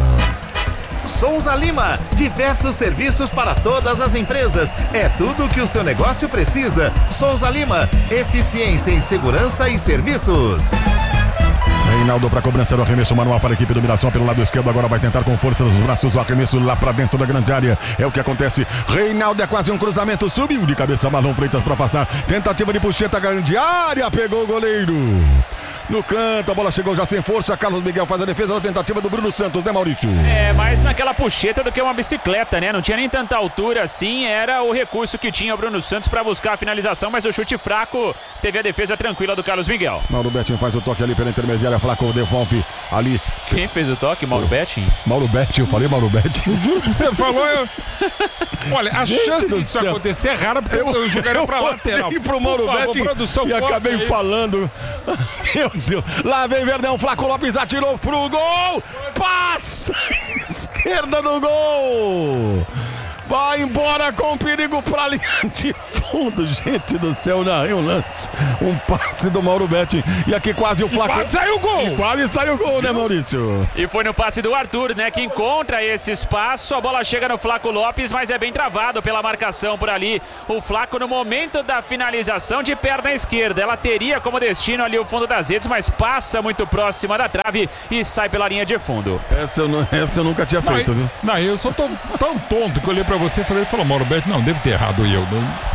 Souza Lima, diversos serviços para todas as empresas. É tudo o que o seu negócio precisa. Souza Lima, eficiência em segurança e serviços. Reinaldo para cobrança do arremesso manual para a equipe do Mirassol pelo lado esquerdo. Agora vai tentar com força nos braços o arremesso lá para dentro da grande área. É o que acontece. Reinaldo é quase um cruzamento. Subiu de cabeça Marlon Freitas para afastar. Tentativa de puxeta, grande área. Pegou o goleiro. no canto, a bola chegou já sem força, Carlos Miguel faz a defesa da tentativa do Bruno Santos, né, Maurício? É, mais naquela puxeta do que uma bicicleta, né? Não tinha nem tanta altura assim, era o recurso que tinha o Bruno Santos para buscar a finalização, mas o chute fraco teve a defesa tranquila do Carlos Miguel. Mauro Betting faz o toque ali pela intermediária, Flaco devolve ali. Quem fez o toque? Mauro Betting? Mauro Betting, eu falei Mauro Betting. Eu juro que você falou, eu... Olha, a Gente chance do disso céu. acontecer é rara, porque eu, eu jogaria pra lateral. E pro Mauro Por favor, Betting produção, e acabei corta aí. falando. Meu Deus. Lá vem Verdão, Flaco Lopes atirou pro gol. Passa! Esquerda do gol. Vai embora com perigo pra linha de fundo. Gente do céu, narrei um lance. Um passe do Mauro Betting. E aqui quase o Flaco. Quase saiu o gol. E quase saiu o gol, né, Maurício? E foi no passe do Arthur, né, que encontra esse espaço, a bola chega no Flaco Lopes, mas é bem travado pela marcação por ali. O Flaco no momento da finalização de perna esquerda, ela teria como destino ali o fundo das redes, mas passa muito próxima da trave e sai pela linha de fundo. Essa eu, não, essa eu nunca tinha feito, viu? Não, eu sou tão, tão tonto que eu olhei pra você e falei, falou, Mauro Betting, não, deve ter errado eu. Não.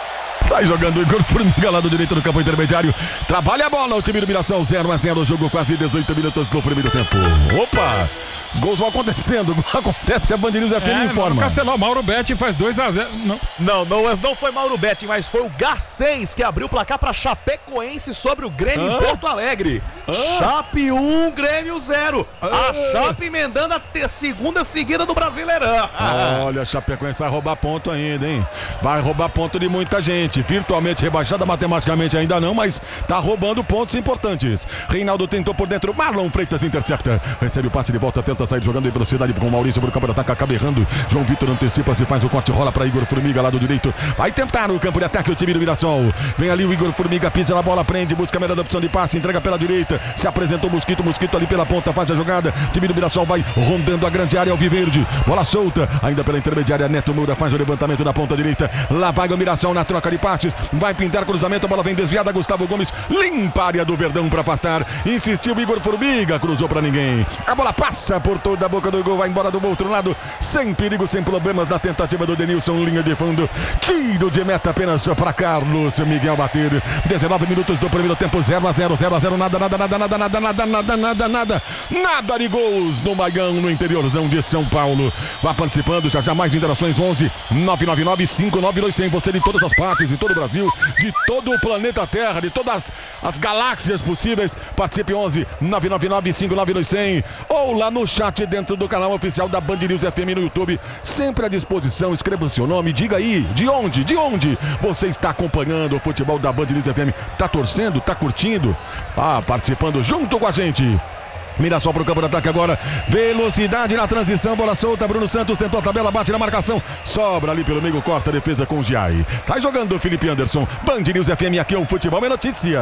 Sai jogando o Igor Formiga, lado direito do campo intermediário. Trabalha a bola, o time do Mirassol, zero a zero, jogo quase dezoito minutos do primeiro tempo. Opa! Os gols vão acontecendo, acontece, a Band News F M É, informa. Castelão, Mauro Betting faz dois a zero. Não. Não, não, não foi Mauro Betting, mas foi o Garcês que abriu o placar para Chapecoense sobre o Grêmio Hã? em Porto Alegre. Chape um, Grêmio zero. A Chape emendando a te- segunda seguida do Brasileirão. Olha, a Chapecoense vai roubar ponto ainda, hein? Vai roubar ponto de muita gente. Virtualmente rebaixada, matematicamente ainda não, mas tá roubando pontos importantes. Reinaldo tentou por dentro, Marlon Freitas intercepta. Recebe o passe de volta, tenta sair jogando em velocidade com o Maurício pro campo de ataque, acaba errando. João Vitor antecipa-se, faz o corte, rola para Igor Formiga, lado direito. Vai tentar no campo de ataque o time do Mirassol. Vem ali o Igor Formiga, pisa na bola, prende, busca a melhor opção de passe, entrega pela direita. Se apresentou o Mosquito, Mosquito ali pela ponta, faz a jogada. Time do Mirassol vai rondando a grande área alviverde. Bola solta, ainda pela intermediária, Neto Moura faz o levantamento na ponta direita. Lá vai o Mirassol na troca de passes. Vai pintar cruzamento, a bola vem desviada. Gustavo Gomes limpa a área do Verdão para afastar. Insistiu Igor Formiga, cruzou para ninguém. A bola passa por toda a boca do gol, vai embora do outro lado. Sem perigo, sem problemas na tentativa do Denilson, linha de fundo. Tiro de meta apenas para Carlos Miguel bater. dezenove minutos do primeiro tempo, zero a zero, zero a zero, nada, nada, nada, nada, nada, nada, nada, nada, nada. Nada de gols no Maião, no interiorzão de São Paulo. Vá participando, já já mais interações, onze nove nove nove cinco nove dois zero zero. Você de todas as partes, de todo o Brasil, de todo o planeta Terra, de todas as galáxias possíveis. Participe onze nove nove nove cinco nove dois zero zero ou lá no chat dentro do canal oficial da Band News F M no YouTube. Sempre à disposição, escreva o seu nome, diga aí de onde, de onde você está acompanhando o futebol da Band News F M. Tá torcendo, tá curtindo? Ah, participando junto com a gente. Mirassol para o campo de ataque agora. Velocidade na transição, bola solta. Bruno Santos tentou a tabela, bate na marcação. Sobra ali pelo meio, corta a defesa com o Giai. Sai jogando o Felipe Anderson. Band News F M, aqui é um futebol é notícia.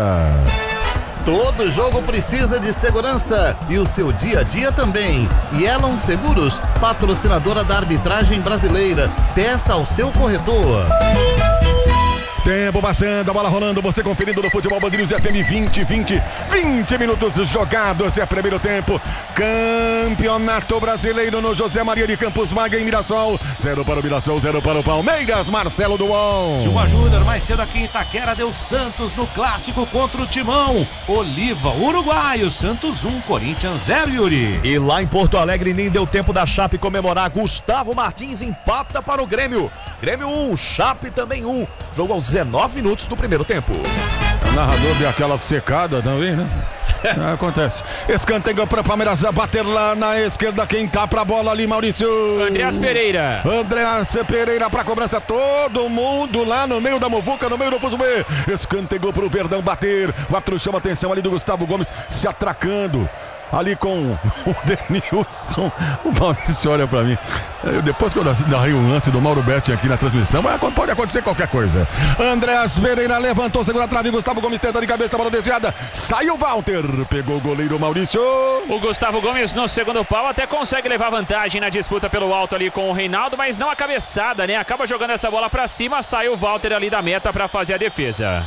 Todo jogo precisa de segurança e o seu dia a dia também. Yellow Seguros, patrocinadora da arbitragem brasileira. Peça ao seu corretor. Tempo passando, a bola rolando, você conferindo no Futebol Band News F M vinte, vinte, vinte minutos jogados, é primeiro tempo. Campeonato Brasileiro no José Maria de Campos, Maga em Mirassol. Zero para o Mirassol, zero para o Palmeiras, Marcelo Duon. Silva Júnior, mais cedo aqui em Itaquera, deu Santos no clássico contra o Timão. Oliva, Uruguaio, Santos um, Corinthians zero, Yuri. E lá em Porto Alegre nem deu tempo da Chape comemorar. Gustavo Martins empata para o Grêmio. Grêmio um, Chape também um. Jogo aos dezenove minutos do primeiro tempo. O narrador deu aquela secada também, né? É, acontece. Escanteio para Palmeiras bater lá na esquerda. Quem tá pra bola ali, Maurício? Andreas Pereira. Andreas Pereira pra cobrança. Todo mundo lá no meio da muvuca, no meio do Fuzumê. Escanteio pro Verdão bater. O árbitro chama a atenção ali do Gustavo Gomes se atracando. Ali com o Denilson. O Maurício olha pra mim. Eu, depois que eu narrei um lance do Mauro Betting aqui na transmissão, mas pode acontecer qualquer coisa. Andreas Pereira levantou, segura a trave. Gustavo Gomes tenta de cabeça, bola desviada. Saiu Walter. Pegou o goleiro Maurício. O Gustavo Gomes no segundo pau até consegue levar vantagem na disputa pelo alto ali com o Reinaldo, mas não a cabeçada, né? Acaba jogando essa bola pra cima. Sai o Walter ali da meta pra fazer a defesa.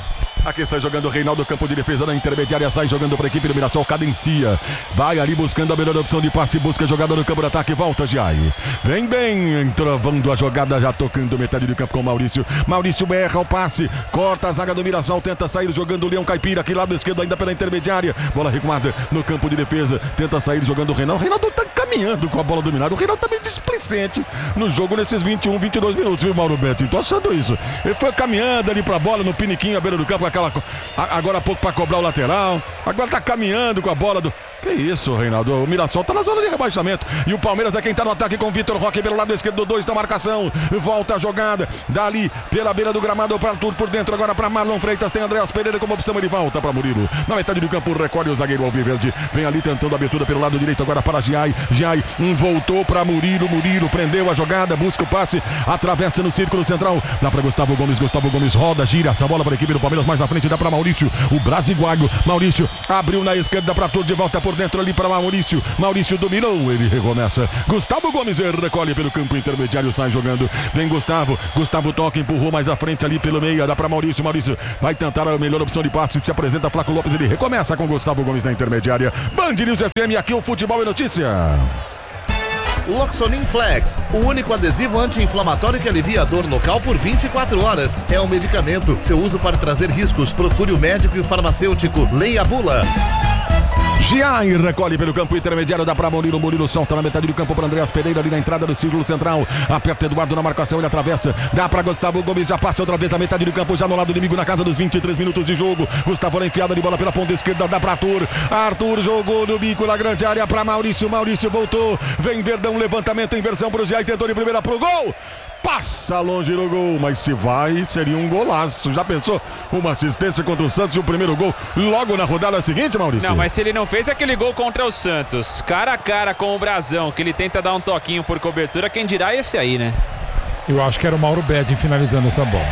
Aqui sai jogando o Reinaldo, campo de defesa na intermediária, sai jogando para a equipe do Mirassol, cadencia. Vai ali buscando a melhor opção de passe, busca a jogada no campo de ataque, volta Giai. Vem bem, travando a jogada, já tocando metade do campo com o Maurício. Maurício erra o passe, corta a zaga do Mirassol, tenta sair jogando o Leão Caipira, aqui lado esquerdo ainda pela intermediária. Bola recuada no campo de defesa, tenta sair jogando o Reinaldo. O Reinaldo tá caminhando com a bola dominada, o Reinaldo tá meio displicente no jogo nesses vinte e um, vinte e dois minutos, viu, Mauro Betti? Tô achando isso. Ele foi caminhando ali pra bola no piniquinho à beira do campo, aquela, agora há pouco pra cobrar o lateral, agora tá caminhando com a bola do... Que isso, Reinaldo? O Mirassol tá na zona de rebaixamento. E o Palmeiras é quem tá no ataque com o Vitor Roque pelo lado esquerdo, dois da marcação. Volta a jogada. Dali pela beira do gramado para Arthur por dentro. Agora para Marlon Freitas. Tem Andréas Pereira como opção. Ele volta para Murilo. Na metade do campo, recolhe o zagueiro Alviverde. Vem ali tentando a abertura pelo lado direito. Agora para Giai. Giai um, voltou para Murilo. Murilo prendeu a jogada. Busca o passe. Atravessa no círculo central. Dá para Gustavo Gomes. Gustavo Gomes roda, gira essa bola para a equipe do Palmeiras. Mais à frente dá para Maurício. O brasiguaio. Maurício abriu na esquerda para Arthur. De volta por dentro ali para Maurício. Maurício dominou, ele recomeça. Gustavo Gomes recolhe pelo campo intermediário, sai jogando. Vem Gustavo. Gustavo toca, empurrou mais à frente ali pelo meio. Dá para Maurício. Maurício vai tentar a melhor opção de passe. Se apresenta Flaco Lopes, ele recomeça com Gustavo Gomes na intermediária. Band News F M, aqui o futebol é notícia. Loxonin Flex, o único adesivo anti-inflamatório que alivia a dor local por vinte e quatro horas. É um medicamento. Seu uso pode trazer riscos. Procure o médico e o farmacêutico. Leia a bula. Giai recolhe pelo campo intermediário, dá para Murilo. Murilo solta na metade do campo para Andréas Pereira ali na entrada do círculo central. Aperta Eduardo na marcação, ele atravessa. Dá para Gustavo Gomes, já passa outra vez a metade do campo, já no lado inimigo, na casa dos vinte e três minutos de jogo. Gustavo na enfiada de bola pela ponta esquerda, dá para Arthur. Arthur jogou no bico na grande área para Maurício. Maurício voltou. Vem Verdão, levantamento, inversão para o Giai, tentou de primeira pro gol. Passa longe no gol, mas se vai, seria um golaço. Já pensou? Uma assistência contra o Santos e o primeiro gol logo na rodada seguinte, Maurício? Não, mas se ele não fez aquele gol contra o Santos, cara a cara com o Brazão, que ele tenta dar um toquinho por cobertura, quem dirá esse aí, né? Eu acho que era o Mauro Betti finalizando essa bola.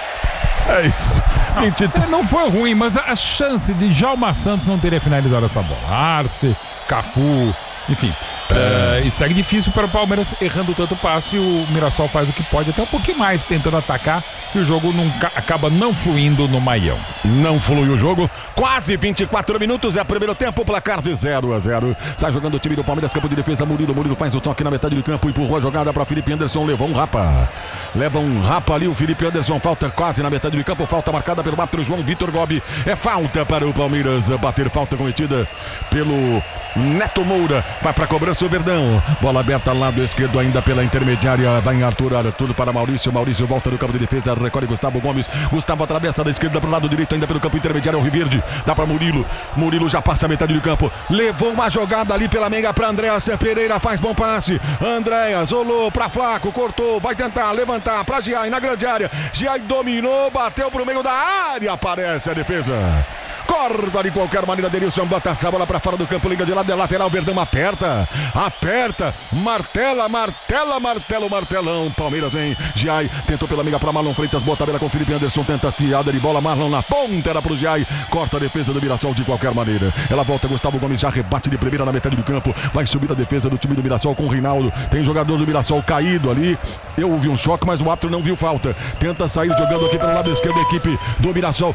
É isso. Não, não foi ruim, mas a chance de Djalma Santos não teria finalizado essa bola. Arce, Cafu, enfim. É. Uh, e segue difícil para o Palmeiras, errando tanto passe. O Mirassol faz o que pode, até um pouquinho mais, tentando atacar, que o jogo não, acaba não fluindo no Maião. Não flui o jogo. Quase vinte e quatro minutos, é o primeiro tempo, placar de zero a zero. Sai jogando o time do Palmeiras, campo de defesa, Murilo. Murilo faz o toque na metade do campo, empurrou a jogada para Felipe Anderson, levou um rapa. Leva um rapa ali o Felipe Anderson, falta quase na metade do campo, falta marcada pelo árbitro João Vitor Gobi. É falta para o Palmeiras bater, falta cometida pelo Neto Moura. Vai para a cobrança o Verdão. Bola aberta ao lado esquerdo ainda pela intermediária. Vai em Arthur, Arthur para Maurício. Maurício volta no campo de defesa, recolhe Gustavo Gomes. Gustavo atravessa da esquerda para o lado direito, ainda pelo campo intermediário, o Riverde. Dá para Murilo. Murilo já passa a metade do campo. Levou uma jogada ali pela meiga para Andréas Pereira. Faz bom passe. Andréas olhou para Flaco, cortou. Vai tentar levantar para Giai na grande área. Giai dominou, bateu para o meio da área. Aparece a defesa. Corta de qualquer maneira, Denilson bota essa bola pra fora do campo, liga de lado, é lateral, Verdão aperta, aperta, martela, martela, martelo, martelão, Palmeiras vem, Giai tentou pela amiga pra Marlon Freitas, boa tabela com Felipe Anderson, tenta fiada de bola, Marlon na ponta, era pro Giai, corta a defesa do Mirassol de qualquer maneira, ela volta, Gustavo Gomes já rebate de primeira na metade do campo, vai subir a defesa do time do Mirassol com o Reinaldo, tem jogador do Mirassol caído ali, eu ouvi um choque, mas o árbitro não viu falta, tenta sair jogando aqui pelo lado esquerdo a equipe do Mirassol,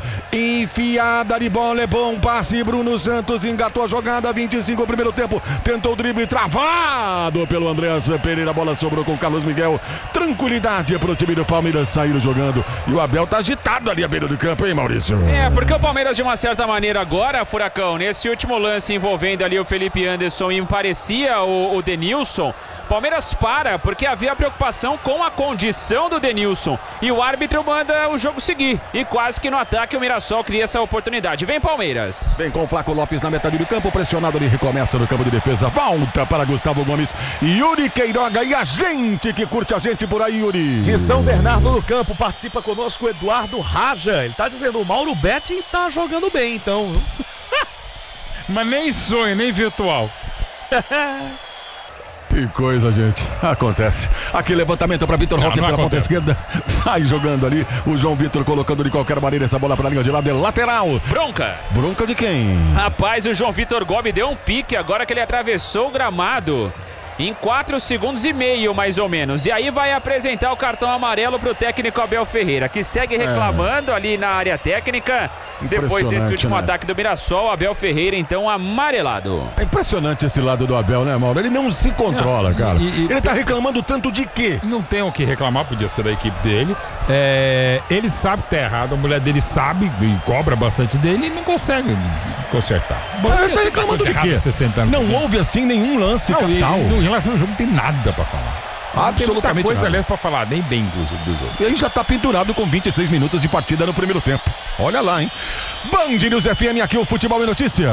enfiada de bola, é bom passe, Bruno Santos engatou a jogada, vinte e cinco primeiro tempo, tentou o drible travado pelo Andréas Pereira, a bola sobrou com o Carlos Miguel, tranquilidade pro time do Palmeiras sair jogando, e o Abel tá agitado ali à beira do campo, hein, Maurício? É, porque o Palmeiras de uma certa maneira agora, Furacão, nesse último lance envolvendo ali o Felipe Anderson e me parecia o, o Denilson, Palmeiras para, porque havia preocupação com a condição do Denilson, e o árbitro manda o jogo seguir, e quase que no ataque o Mirassol cria essa oportunidade. Vem Palmeiras. Vem com o Flaco Lopes na metade do campo, pressionado, ele recomeça no campo de defesa, volta para Gustavo Gomes, Yuri Queiroga e a gente que curte a gente por aí, Yuri. De São Bernardo do Campo, participa conosco o Eduardo Raja, ele tá dizendo, o Mauro Betti tá jogando bem, então. Mas nem sonho, nem virtual. Que coisa, gente. Acontece. Aqui levantamento para Vitor Roque pela ponta esquerda. Sai jogando ali. O João Vitor colocando de qualquer maneira essa bola para a linha de lado. É lateral. Bronca. Bronca de quem? Rapaz, o João Vitor Gobi deu um pique agora que ele atravessou o gramado. em quatro segundos e meio, mais ou menos. E aí vai apresentar o cartão amarelo para o técnico Abel Ferreira, que segue reclamando é. ali na área técnica. Depois desse último né? ataque do Mirassol, Abel Ferreira, então, amarelado. É impressionante esse lado do Abel, né, Mauro? Ele não se controla, não, cara. E, e, ele tá reclamando tanto de quê? Não tem o que reclamar, podia ser da equipe dele. É, ele sabe que tá errado, a mulher dele sabe e cobra bastante dele e não consegue consertar. Bom, ele tá reclamando de quê? sessenta anos não também. Houve, assim, nenhum lance não, capital. E, em relação ao jogo, não tem nada pra falar. Absolutamente tem coisa, nada. aliás, pra falar, nem bem inclusive do jogo. E aí já tá pendurado com vinte e seis minutos de partida no primeiro tempo. Olha lá, hein? Band News F M, aqui o Futebol e Notícia.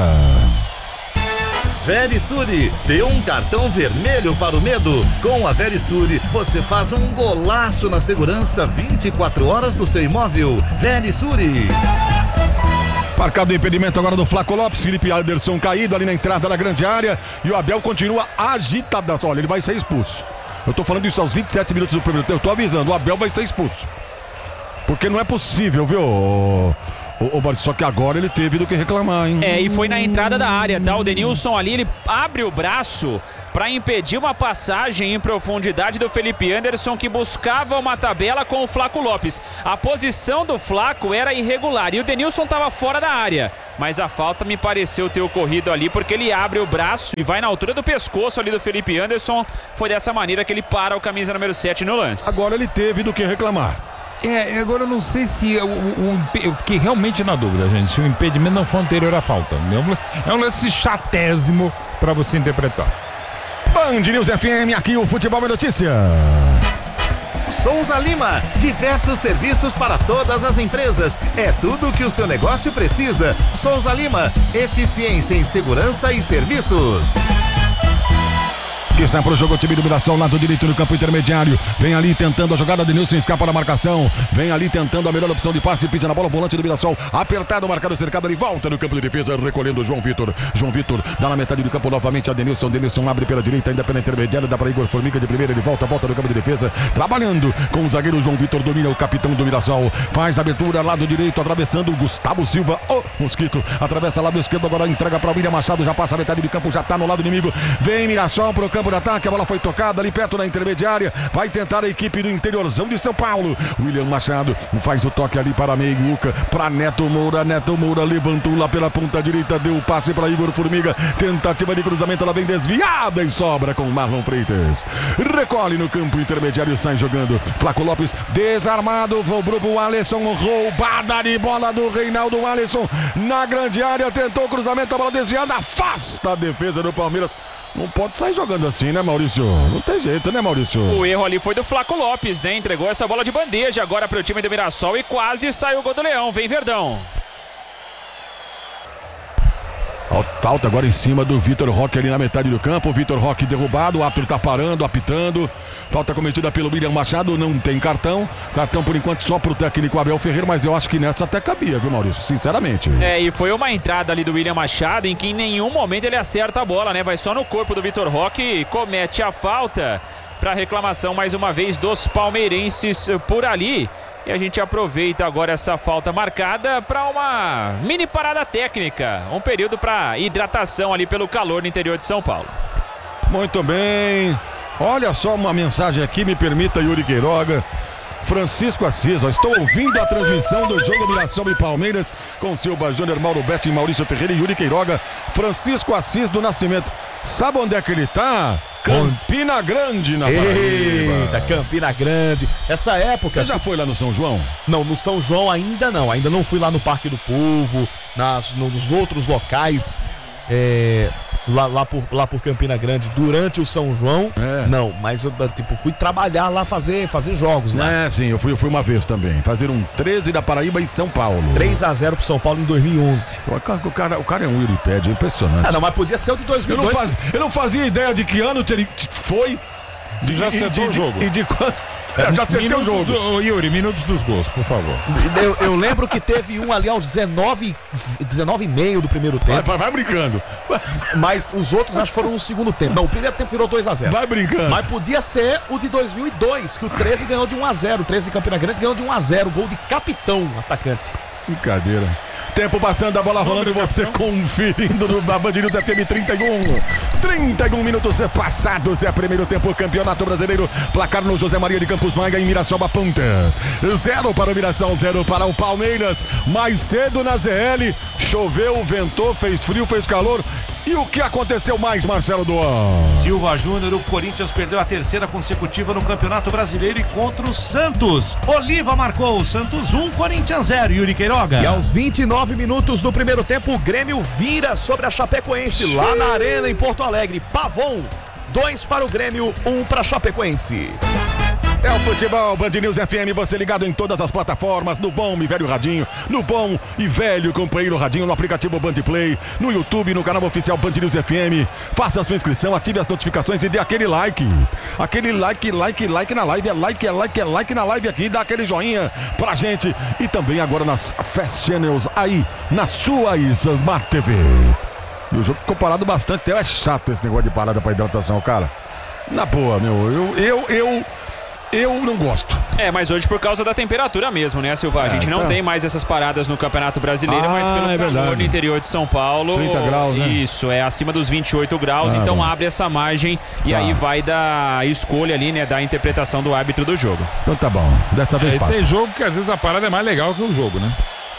Verisure, dê um cartão vermelho para o medo. Com a Verisure, você faz um golaço na segurança vinte e quatro horas do seu imóvel. Verisure. Marcado o impedimento agora do Flaco Lopes. Felipe Alderson caído ali na entrada da grande área. E o Abel continua agitado. Olha, ele vai ser expulso. Eu tô falando isso aos vinte e sete minutos do primeiro tempo. Eu tô avisando, o Abel vai ser expulso. Porque não é possível, viu? O, o, o, só que agora ele teve do que reclamar, hein? É, e foi na entrada da área, tá? O Denilson ali, ele abre o braço para impedir uma passagem em profundidade do Felipe Anderson, que buscava uma tabela com o Flaco Lopes. A posição do Flaco era irregular e o Denilson estava fora da área. Mas a falta me pareceu ter ocorrido ali, porque ele abre o braço e vai na altura do pescoço ali do Felipe Anderson. Foi dessa maneira que ele para o camisa número sete no lance. Agora ele teve do que reclamar. É, agora eu não sei se o, o, eu fiquei realmente na dúvida, gente, se o impedimento não foi anterior à falta. É um lance chatésimo para você interpretar. Band News F M, aqui o Futebol é Notícia. Souza Lima, diversos serviços para todas as empresas. É tudo o que o seu negócio precisa. Souza Lima, eficiência em segurança e serviços. Que sai pro jogo o time do Mirassol, lado direito no campo intermediário. Vem ali tentando a jogada, Denilson escapa da marcação. Vem ali tentando a melhor opção de passe, pisa na bola, o volante do Mirassol. Apertado, marcado, cercado, ele volta no campo de defesa, recolhendo o João Vitor. João Vitor dá na metade do campo novamente a Denilson. Denilson abre pela direita, ainda pela intermediária, dá para Igor Formiga de primeira, ele volta, volta no campo de defesa. Trabalhando com o zagueiro João Vitor, domina o capitão do Mirassol. Faz a abertura, lado direito, atravessando o Gustavo Silva. O oh, Mosquito atravessa lado esquerdo, agora entrega para o William Machado, já passa a metade do campo, já tá no lado inimigo. Vem Mirassol pro campo de ataque, a bola foi tocada ali perto da intermediária, vai tentar a equipe do interiorzão de São Paulo. William Machado faz o toque ali para Meiuca, para Neto Moura. Neto Moura levantou lá pela ponta direita, deu o passe para Igor Formiga, tentativa de cruzamento, ela vem desviada e sobra com Marlon Freitas. Recolhe no campo intermediário, sai jogando. Flaco Lopes desarmado, vobrou pro Alisson, roubada de bola do Reinaldo. Alisson na grande área, tentou o cruzamento, a bola desviada, afasta a defesa do Palmeiras. Não pode sair jogando assim, né, Maurício? Não tem jeito, né, Maurício? O erro ali foi do Flaco Lopes, né? Entregou essa bola de bandeja agora para o time do Mirassol e quase saiu o gol do Leão. Vem Verdão. Falta agora em cima do Vitor Roque ali na metade do campo. O Vitor Roque derrubado, o árbitro tá parando, apitando. Falta cometida pelo William Machado, não tem cartão. Cartão por enquanto só pro técnico Abel Ferreira, mas eu acho que nessa até cabia, viu, Maurício? Sinceramente. É, e foi uma entrada ali do William Machado em que em nenhum momento ele acerta a bola, né? Vai só no corpo do Vitor Roque e comete a falta para reclamação mais uma vez dos palmeirenses por ali. E a gente aproveita agora essa falta marcada para uma mini parada técnica. Um período para hidratação ali pelo calor no interior de São Paulo. Muito bem. Olha só uma mensagem aqui, me permita, Yuri Queiroga. Francisco Assis, ó, estou ouvindo a transmissão do jogo Mirassol e Palmeiras com Silva Júnior, Mauro Betti, Maurício Ferreira e Yuri Queiroga. Francisco Assis do Nascimento. Sabe onde é que ele tá? Campina Grande, na Paraíba. Eita, Campina Grande. Essa época... Você já foi lá no São João? Não, no São João ainda não. Ainda não fui lá no Parque do Povo, nas, nos outros locais, é, lá, lá, por, lá por Campina Grande, durante o São João. É. Não, mas eu tipo, fui trabalhar lá, fazer, fazer jogos lá. É, sim, eu fui, eu fui uma vez também. Fazer um treze da Paraíba em São Paulo. três a zero pro São Paulo em dois mil e onze. O cara, o cara, o cara é um Euripédia, impressionante. Ah, não, mas podia ser o de dois mil e dois. Eu não, faz, eu não fazia ideia de que ano teria, foi. De, já acertou o jogo. E de quando... Eu já acertei o jogo. Do, Yuri, minutos dos gols, por favor. Eu, eu lembro que teve um ali aos dezenove, dezenove e meio do primeiro tempo. Vai, vai, vai brincando. Mas os outros acho que foram no segundo tempo. Não, o primeiro tempo virou dois a zero. Vai brincando. Mas podia ser o de dois mil e dois, que o treze ganhou de um a zero. O treze de Campina Grande ganhou de um a zero. Gol de capitão, atacante. Brincadeira. Tempo passando, a bola rolando e você conferindo no Band News F M trinta e um. trinta e um minutos passados, é primeiro tempo, Campeonato Brasileiro. Placar no José Maria de Campos Maia em Mirassol Ponta. Zero para o Mirassol, zero para o Palmeiras. Mais cedo na Z L, choveu, ventou, fez frio, fez calor. E o que aconteceu mais, Marcelo Duan? Silva Júnior, o Corinthians perdeu a terceira consecutiva no Campeonato Brasileiro e contra o Santos. Oliva marcou, Santos um, Corinthians zero, Yuri Queiroga. E aos vinte e nove minutos do primeiro tempo, o Grêmio vira sobre a Chapecoense, lá na Arena, em Porto Alegre. Pavon, dois para o Grêmio, um para a Chapecoense. É o futebol, Band News F M, você ligado em todas as plataformas, no bom e velho radinho, no bom e velho companheiro radinho, no aplicativo Band Play, no YouTube, no canal oficial Band News F M. Faça a sua inscrição, ative as notificações e dê aquele like. Aquele like, like, like na live, é like, é like, é like na live aqui, dá aquele joinha pra gente. E também agora nas Fast Channels, aí, na sua Smart T V. E o jogo ficou parado bastante, até é chato esse negócio de parada pra hidratação, cara. Na boa, meu, eu, eu, eu... Eu não gosto. É, mas hoje por causa da temperatura mesmo, né, Silva? A gente não é. tem mais essas paradas no Campeonato Brasileiro, Ah, mas pelo é calor verdade. do interior de São Paulo. trinta graus, né? Isso, é acima dos vinte e oito graus, Ah, então bom. abre essa margem e Tá. aí vai da escolha ali, né, da interpretação do árbitro do jogo. Então tá bom, dessa vez É, passa. tem jogo que às vezes a parada é mais legal que o jogo, né?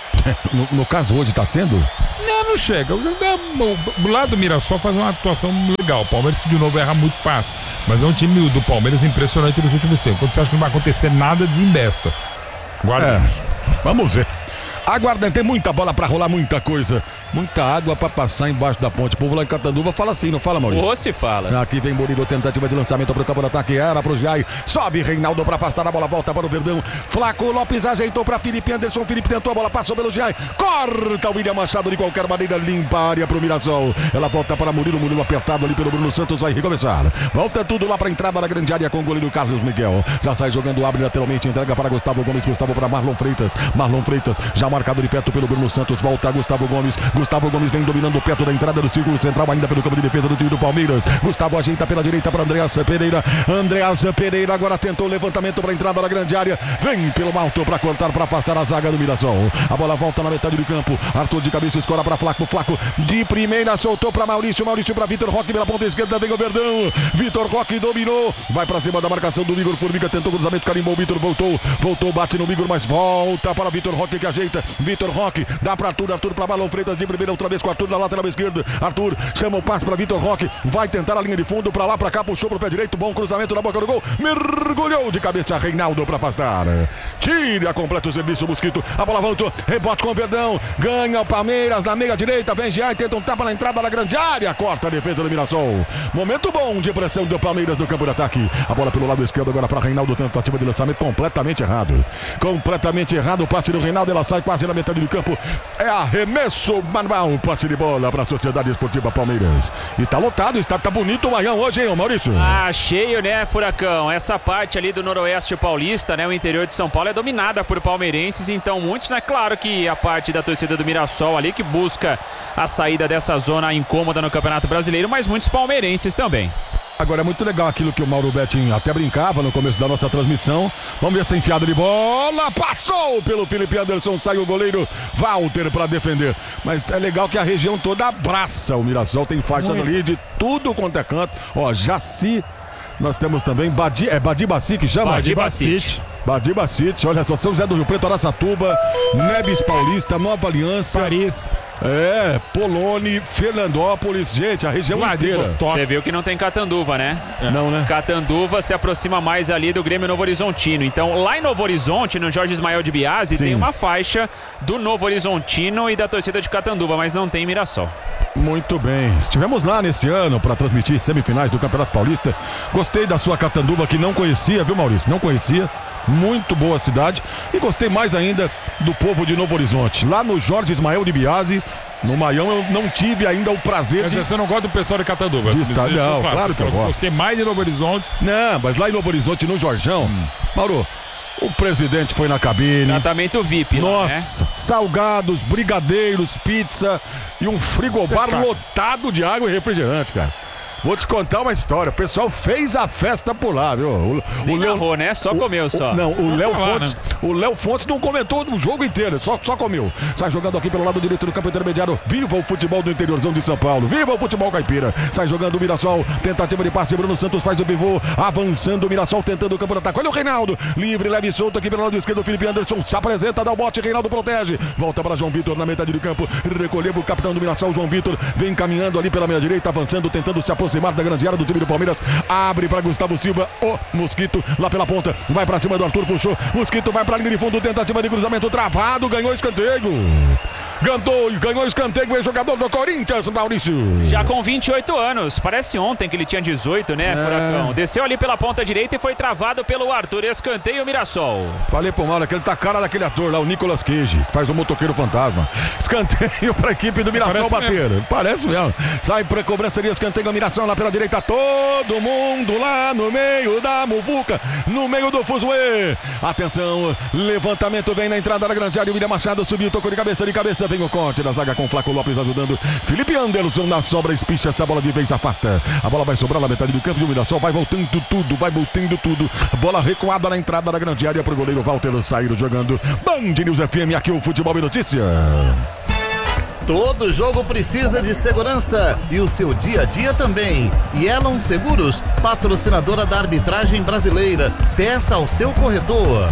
No, no caso hoje tá sendo? Não, não chega. O jogo da- o- o lado do Mirassol faz uma atuação legal. O Palmeiras que de novo erra muito passe. Mas é um time do Palmeiras impressionante nos últimos tempos. Quando você acha que não vai acontecer nada, desembesta. Guardamos. Vamos ver. Aguardando, tem muita bola pra rolar, muita coisa. Muita água pra passar embaixo da ponte. O povo lá em Catanduva fala assim, não fala, Maurício? Ou se fala. Aqui vem Murilo, tentativa de lançamento pro campo de ataque, era pro Jai, sobe Reinaldo pra afastar a bola, volta para o Verdão, Flaco Lopes ajeitou pra Felipe Anderson, Felipe tentou a bola, passou pelo Jai, corta o William Machado de qualquer maneira, limpa a área pro Mirassol, ela volta para Murilo, Murilo apertado ali pelo Bruno Santos, vai recomeçar, volta tudo lá pra entrada da grande área com o goleiro Carlos Miguel, já sai jogando, abre lateralmente, entrega para Gustavo Gomes, Gustavo para Marlon Freitas, Marlon Freitas, já marcado de perto pelo Bruno Santos, volta Gustavo Gomes, Gustavo Gomes vem dominando perto da entrada do círculo central, ainda pelo campo de defesa do time do Palmeiras. Gustavo ajeita pela direita para Andreas Pereira. Andreas Pereira agora tentou o levantamento para a entrada da grande área. Vem pelo alto para cortar, para afastar a zaga do Mirassol. A bola volta na metade do campo. Arthur de cabeça escora para Flaco. Flaco de primeira soltou para Maurício. Maurício para Vitor Roque pela ponta esquerda. Vem o Verdão. Vitor Roque dominou. Vai para cima da marcação do Igor Formiga. Tentou o cruzamento. Carimbou. O Vitor voltou. Voltou, bate no Igor, mas volta para Vitor Roque que ajeita. Vitor Roque dá para Arthur. Arthur para Marlon Freitas de primeira outra vez com Arthur na lateral esquerda. Arthur chama o passe para Vitor Roque, vai tentar a linha de fundo, para lá, para cá, puxou pro pé direito, bom cruzamento na boca do gol, mergulhou de cabeça Reinaldo para afastar. Tira completo o serviço, Mosquito, a bola voltou, rebote com o Verdão, ganha o Palmeiras na meia direita, vem Giai, tenta um tapa na entrada da grande área, corta a defesa do Mirassol. Momento bom de pressão do Palmeiras no campo de ataque. A bola pelo lado esquerdo agora para Reinaldo, tentativa de lançamento completamente errado. Completamente errado o passe do Reinaldo, ela sai quase na metade do campo. É arremesso manual, passe de bola para a Sociedade Esportiva Palmeiras. E tá lotado, está tá bonito o Maião hoje, hein, Maurício? Ah, cheio, né, Furacão? Essa parte ali do noroeste paulista, né, o interior de São Paulo é dominada por palmeirenses, então muitos, né, claro que a parte da torcida do Mirassol ali que busca a saída dessa zona incômoda no Campeonato Brasileiro, mas muitos palmeirenses também. Agora é muito legal aquilo que o Mauro Betting até brincava no começo da nossa transmissão. Vamos ver essa enfiada de bola. Passou pelo Felipe Anderson. Sai o goleiro Walter para defender. Mas é legal que a região toda abraça o Mirassol. Tem faixas ali de tudo quanto é canto. Ó, Jaci. Nós temos também Badi, é Badibaci que chama? Badibacite. Badibacite, olha só, São José do Rio Preto, Araçatuba, Neves Paulista, Nova Aliança, Paris. é, Polone, Fernandópolis, gente, a região inteira. Você viu que não tem Catanduva, né? Não, né? Catanduva se aproxima mais ali do Grêmio Novo Horizontino. Então, lá em Novo Horizonte, no Jorge Ismael de Biasi, Sim. tem uma faixa do Novo Horizontino e da torcida de Catanduva, mas não tem Mirassol. Muito bem, estivemos lá nesse ano para transmitir semifinais do Campeonato Paulista. Gostei da sua Catanduva que não conhecia, viu, Maurício? Não conhecia. Muito boa cidade. E gostei mais ainda do povo de Novo Horizonte. Lá no Jorge Ismael de Biasi, no Maião, eu não tive ainda o prazer Mas de... você não gosta do pessoal de Catanduva? De estar- Deixa não, claro, claro você que eu falou gosto. Gostei mais de Novo Horizonte. Não, mas lá em Novo Horizonte, no Jorjão, Hum. Mauro, o presidente foi na cabine. Tratamento V I P, lá, né? Nossa, salgados, brigadeiros, pizza e um frigobar Espetáculo. lotado de água e refrigerante, cara. Vou te contar uma história. O pessoal fez a festa por lá, viu? O, Nem o Léo, narrou, né? Só o, comeu, só. O, não, o Léo falar, Fontes, né? o Léo Fontes não comentou o jogo inteiro, só, só comeu. Sai jogando aqui pelo lado direito do campo intermediário. Viva o futebol do interiorzão de São Paulo. Viva o futebol caipira. Sai jogando o Mirassol. Tentativa de passe. Bruno Santos faz o pivô. Avançando o Mirassol, tentando o campo de ataque. Olha o Reinaldo. Livre, leve e solto aqui pelo lado esquerdo. Felipe Anderson se apresenta, dá o bote. Reinaldo protege. Volta para João Vitor na metade do campo. Recolheu o capitão do Mirassol, João Vitor. Vem caminhando ali pela meia direita, avançando, tentando se aproximar da grande área do time do Palmeiras. Abre para Gustavo Silva. O Mosquito lá pela ponta. Vai para cima do Arthur, puxou. Mosquito vai para a linha de fundo. Tentativa de cruzamento travado. Ganhou escanteio. Gantou e ganhou escanteio. O jogador do Corinthians, Maurício. Já com vinte e oito anos. Parece ontem que ele tinha dezoito, né, É. Furacão? Desceu ali pela ponta direita e foi travado pelo Arthur. Escanteio Mirassol. Falei pro Mauro que ele tá cara daquele ator lá, o Nicolas Cage, que faz o motoqueiro fantasma. Escanteio pra equipe do Mirassol Parece bater. Mesmo. Parece mesmo. Sai pra cobrança de escanteio, a Mirassol lá pela direita. Todo mundo lá no meio da muvuca, no meio do fuzuê. Atenção, levantamento vem na entrada da grande área. O William Machado subiu, tocou de cabeça, de cabeça. Vem o corte da zaga com o Flaco Lopes ajudando. Felipe Anderson na sobra, espicha essa bola de vez, afasta. A bola vai sobrar na metade do campo e o Mirassol vai voltando tudo, vai voltando tudo. Bola recuada na entrada da grande área pro goleiro Walter sair jogando. Band News F M, aqui o Futebol e Notícia. Todo jogo precisa de segurança e o seu dia a dia também. Yellow Seguros, patrocinadora da arbitragem brasileira. Peça ao seu corretor.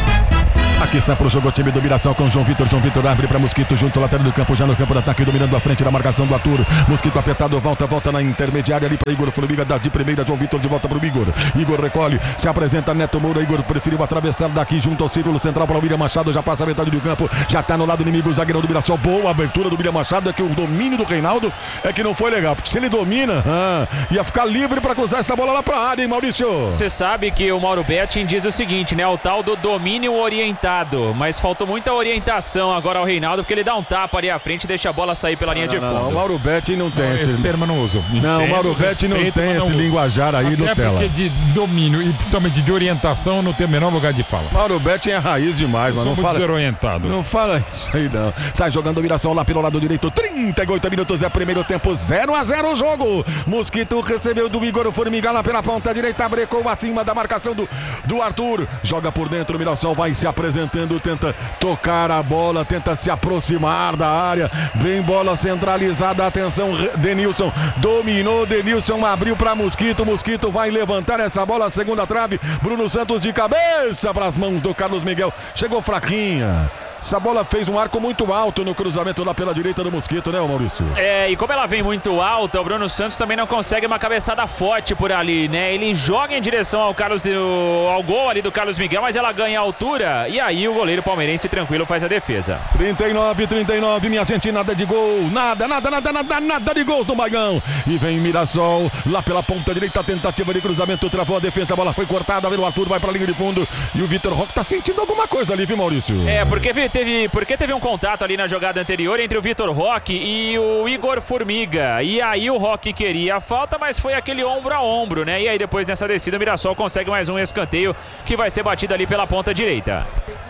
Aqui sai pro jogo o time do Mirassol com João Vitor. João Vitor abre para Mosquito junto ao lateral do campo, já no campo de ataque, dominando a frente da marcação do Arthur. Mosquito apertado, volta, volta na intermediária ali para Igor Formiga, dá de primeira, João Vitor de volta pro Igor. Igor recolhe, se apresenta Neto Moura. Igor preferiu atravessar daqui junto ao círculo central para o William Machado, já passa a metade do campo, já tá no lado inimigo o zagueiro do Mirassol. Boa abertura do William Machado, é que o domínio do Reinaldo é que não foi legal, porque se ele domina, ah, ia ficar livre para cruzar essa bola lá pra área, hein, Maurício? Você sabe que o Mauro Betting diz o seguinte, né? O tal do domínio orientado, mas faltou muita orientação agora ao Reinaldo, porque ele dá um tapa ali à frente e deixa a bola sair pela linha de Não, fundo. não, o Mauro Betting não tem Esse esse... termo eu não uso. Não, o Entendo, Mauro Betting não respeito, tem mas não esse uso. linguajar aí no Até tela. porque de domínio e principalmente de orientação não tem o menor lugar de fala. Mauro Betting é raiz demais, Eu mano. sou Não muito fala, desorientado. não fala isso aí, não. Sai jogando o Mirassol lá pelo lado direito. trinta e oito minutos é primeiro tempo. zero a zero o jogo. Mosquito recebeu do Igor Formiga lá pela ponta direita. Brecou acima da marcação do, do Arthur. Joga por dentro. O Mirassol vai se apresentando. Tenta tocar a bola. Tenta se aproximar da área. Vem bola centralizada. Atenção, Denilson. Dominou. Denilson abriu para Mosquito. Mosquito vai levantar essa bola. Segunda trave. Bruno Santos de cabeça para as mãos do Carlos Miguel. Chegou fraquinha. Essa bola fez um arco muito alto no cruzamento lá pela direita do Mosquito, né, Maurício? É, e como ela vem muito alta, o Bruno Santos também não consegue uma cabeçada forte por ali, né? Ele joga em direção ao Carlos do, ao gol ali do Carlos Miguel, mas ela ganha altura e aí o goleiro palmeirense tranquilo faz a defesa. trinta e nove, trinta e nove, minha gente, nada de gol, nada, nada, nada, nada, nada de gols no Maigão. E vem Mirassol lá pela ponta direita, tentativa de cruzamento, travou a defesa, a bola foi cortada, vem o Arthur, vai pra linha de fundo e o Vitor Roque tá sentindo alguma coisa ali, viu, Maurício? É, porque teve, porque teve um contato ali na jogada anterior entre o Vitor Roque e o Igor Formiga. E aí o Roque queria a falta, mas foi aquele ombro a ombro, né? E aí depois nessa descida o Mirassol consegue mais um escanteio que vai ser batido ali pela ponta direita.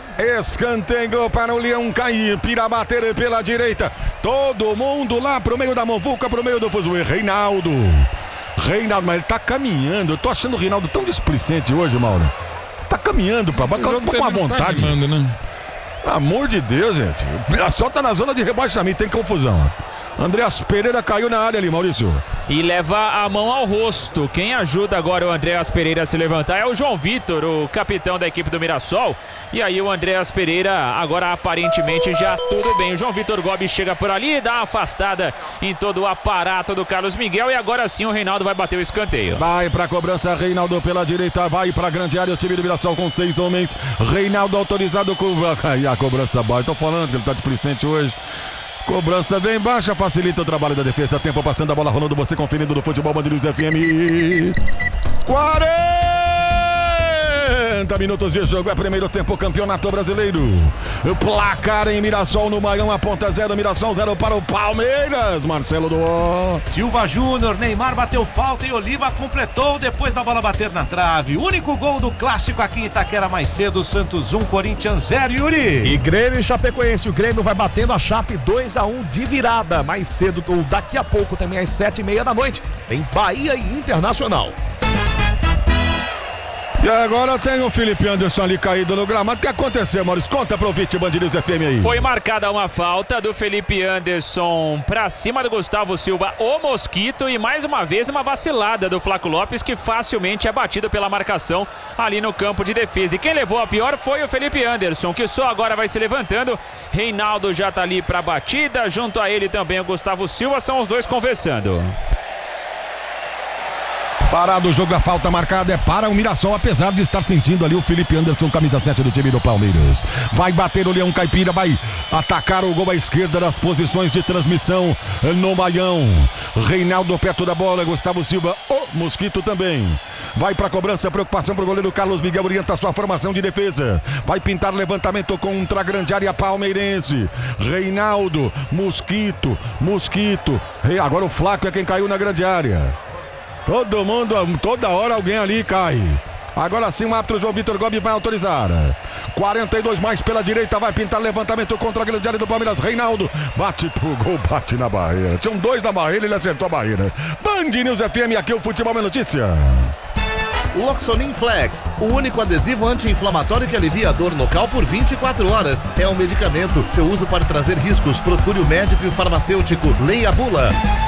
Escanteio para o Leão cair, Pira bater pela direita. Todo mundo lá pro meio da Movuca, pro meio do fuzuê. Reinaldo. Reinaldo, mas ele tá caminhando. Eu tô achando o Reinaldo tão displicente hoje, Mauro. Tá caminhando pra com uma vontade. Tá animando, né? Pelo amor de Deus, gente. O Mirassol tá na zona de rebaixamento, tem confusão. Andreas Pereira caiu na área ali, Maurício. E leva a mão ao rosto. Quem ajuda agora o Andreas Pereira a se levantar é o João Vitor, o capitão da equipe do Mirassol. E aí o Andreas Pereira agora aparentemente já tudo bem. O João Vitor Gobi chega por ali, dá uma afastada em todo o aparato do Carlos Miguel. E agora sim o Reinaldo vai bater o escanteio. Vai pra cobrança, Reinaldo pela direita, vai pra grande área, o time do Mirassol com seis homens. Reinaldo autorizado com... E a cobrança baixa, tô falando que ele tá displicente hoje. Cobrança bem baixa, facilita o trabalho da defesa. Tempo passando a bola rolando, você conferindo no Futebol Band News F M. quarenta! cinquenta minutos de jogo, é primeiro tempo, Campeonato Brasileiro. O placar em Mirassol no Maião, aponta zero, Mirassol zero para o Palmeiras. Marcelo do Silva Júnior, Neymar bateu falta e Oliva completou depois da bola bater na trave. Único gol do clássico aqui em Itaquera mais cedo, Santos um, Corinthians zero, Yuri. E Grêmio e Chapecoense, o Grêmio vai batendo a Chape dois a um de virada. Mais cedo, ou daqui a pouco também às sete e meia da noite, tem Bahia e Internacional. E agora tem o Felipe Anderson ali caído no gramado. O que aconteceu, Maurício? Conta pro Vite Band News F M aí. Foi marcada uma falta do Felipe Anderson pra cima do Gustavo Silva, o Mosquito, e mais uma vez uma vacilada do Flaco Lopes, que facilmente é batido pela marcação ali no campo de defesa. E quem levou a pior foi o Felipe Anderson, que só agora vai se levantando. Reinaldo já tá ali pra batida, junto a ele também o Gustavo Silva, são os dois conversando. Parado o jogo, a falta marcada é para o Mirassol, apesar de estar sentindo ali o Felipe Anderson, camisa sete do time do Palmeiras. Vai bater o Leão Caipira, vai atacar o gol à esquerda das posições de transmissão no Maião. Reinaldo perto da bola, Gustavo Silva, o Mosquito também. Vai para a cobrança, preocupação para o goleiro Carlos Miguel, orienta a sua formação de defesa. Vai pintar levantamento contra a grande área palmeirense. Reinaldo, Mosquito, Mosquito. Agora o Flaco é quem caiu na grande área. Todo mundo, toda hora alguém ali cai. Agora sim o árbitro João Vitor Gomes vai autorizar. quarenta e dois mais pela direita, vai pintar levantamento contra a grande área do Palmeiras. Reinaldo bate pro gol, bate na barreira. Tinham dois na barreira, ele acertou a barreira. Band News F M, aqui o Futebol é Notícia. Loxonin Flex, o único adesivo anti-inflamatório que alivia a dor local por vinte e quatro horas. É um medicamento. Seu uso pode trazer riscos. Procure o médico e o farmacêutico. Leia a bula.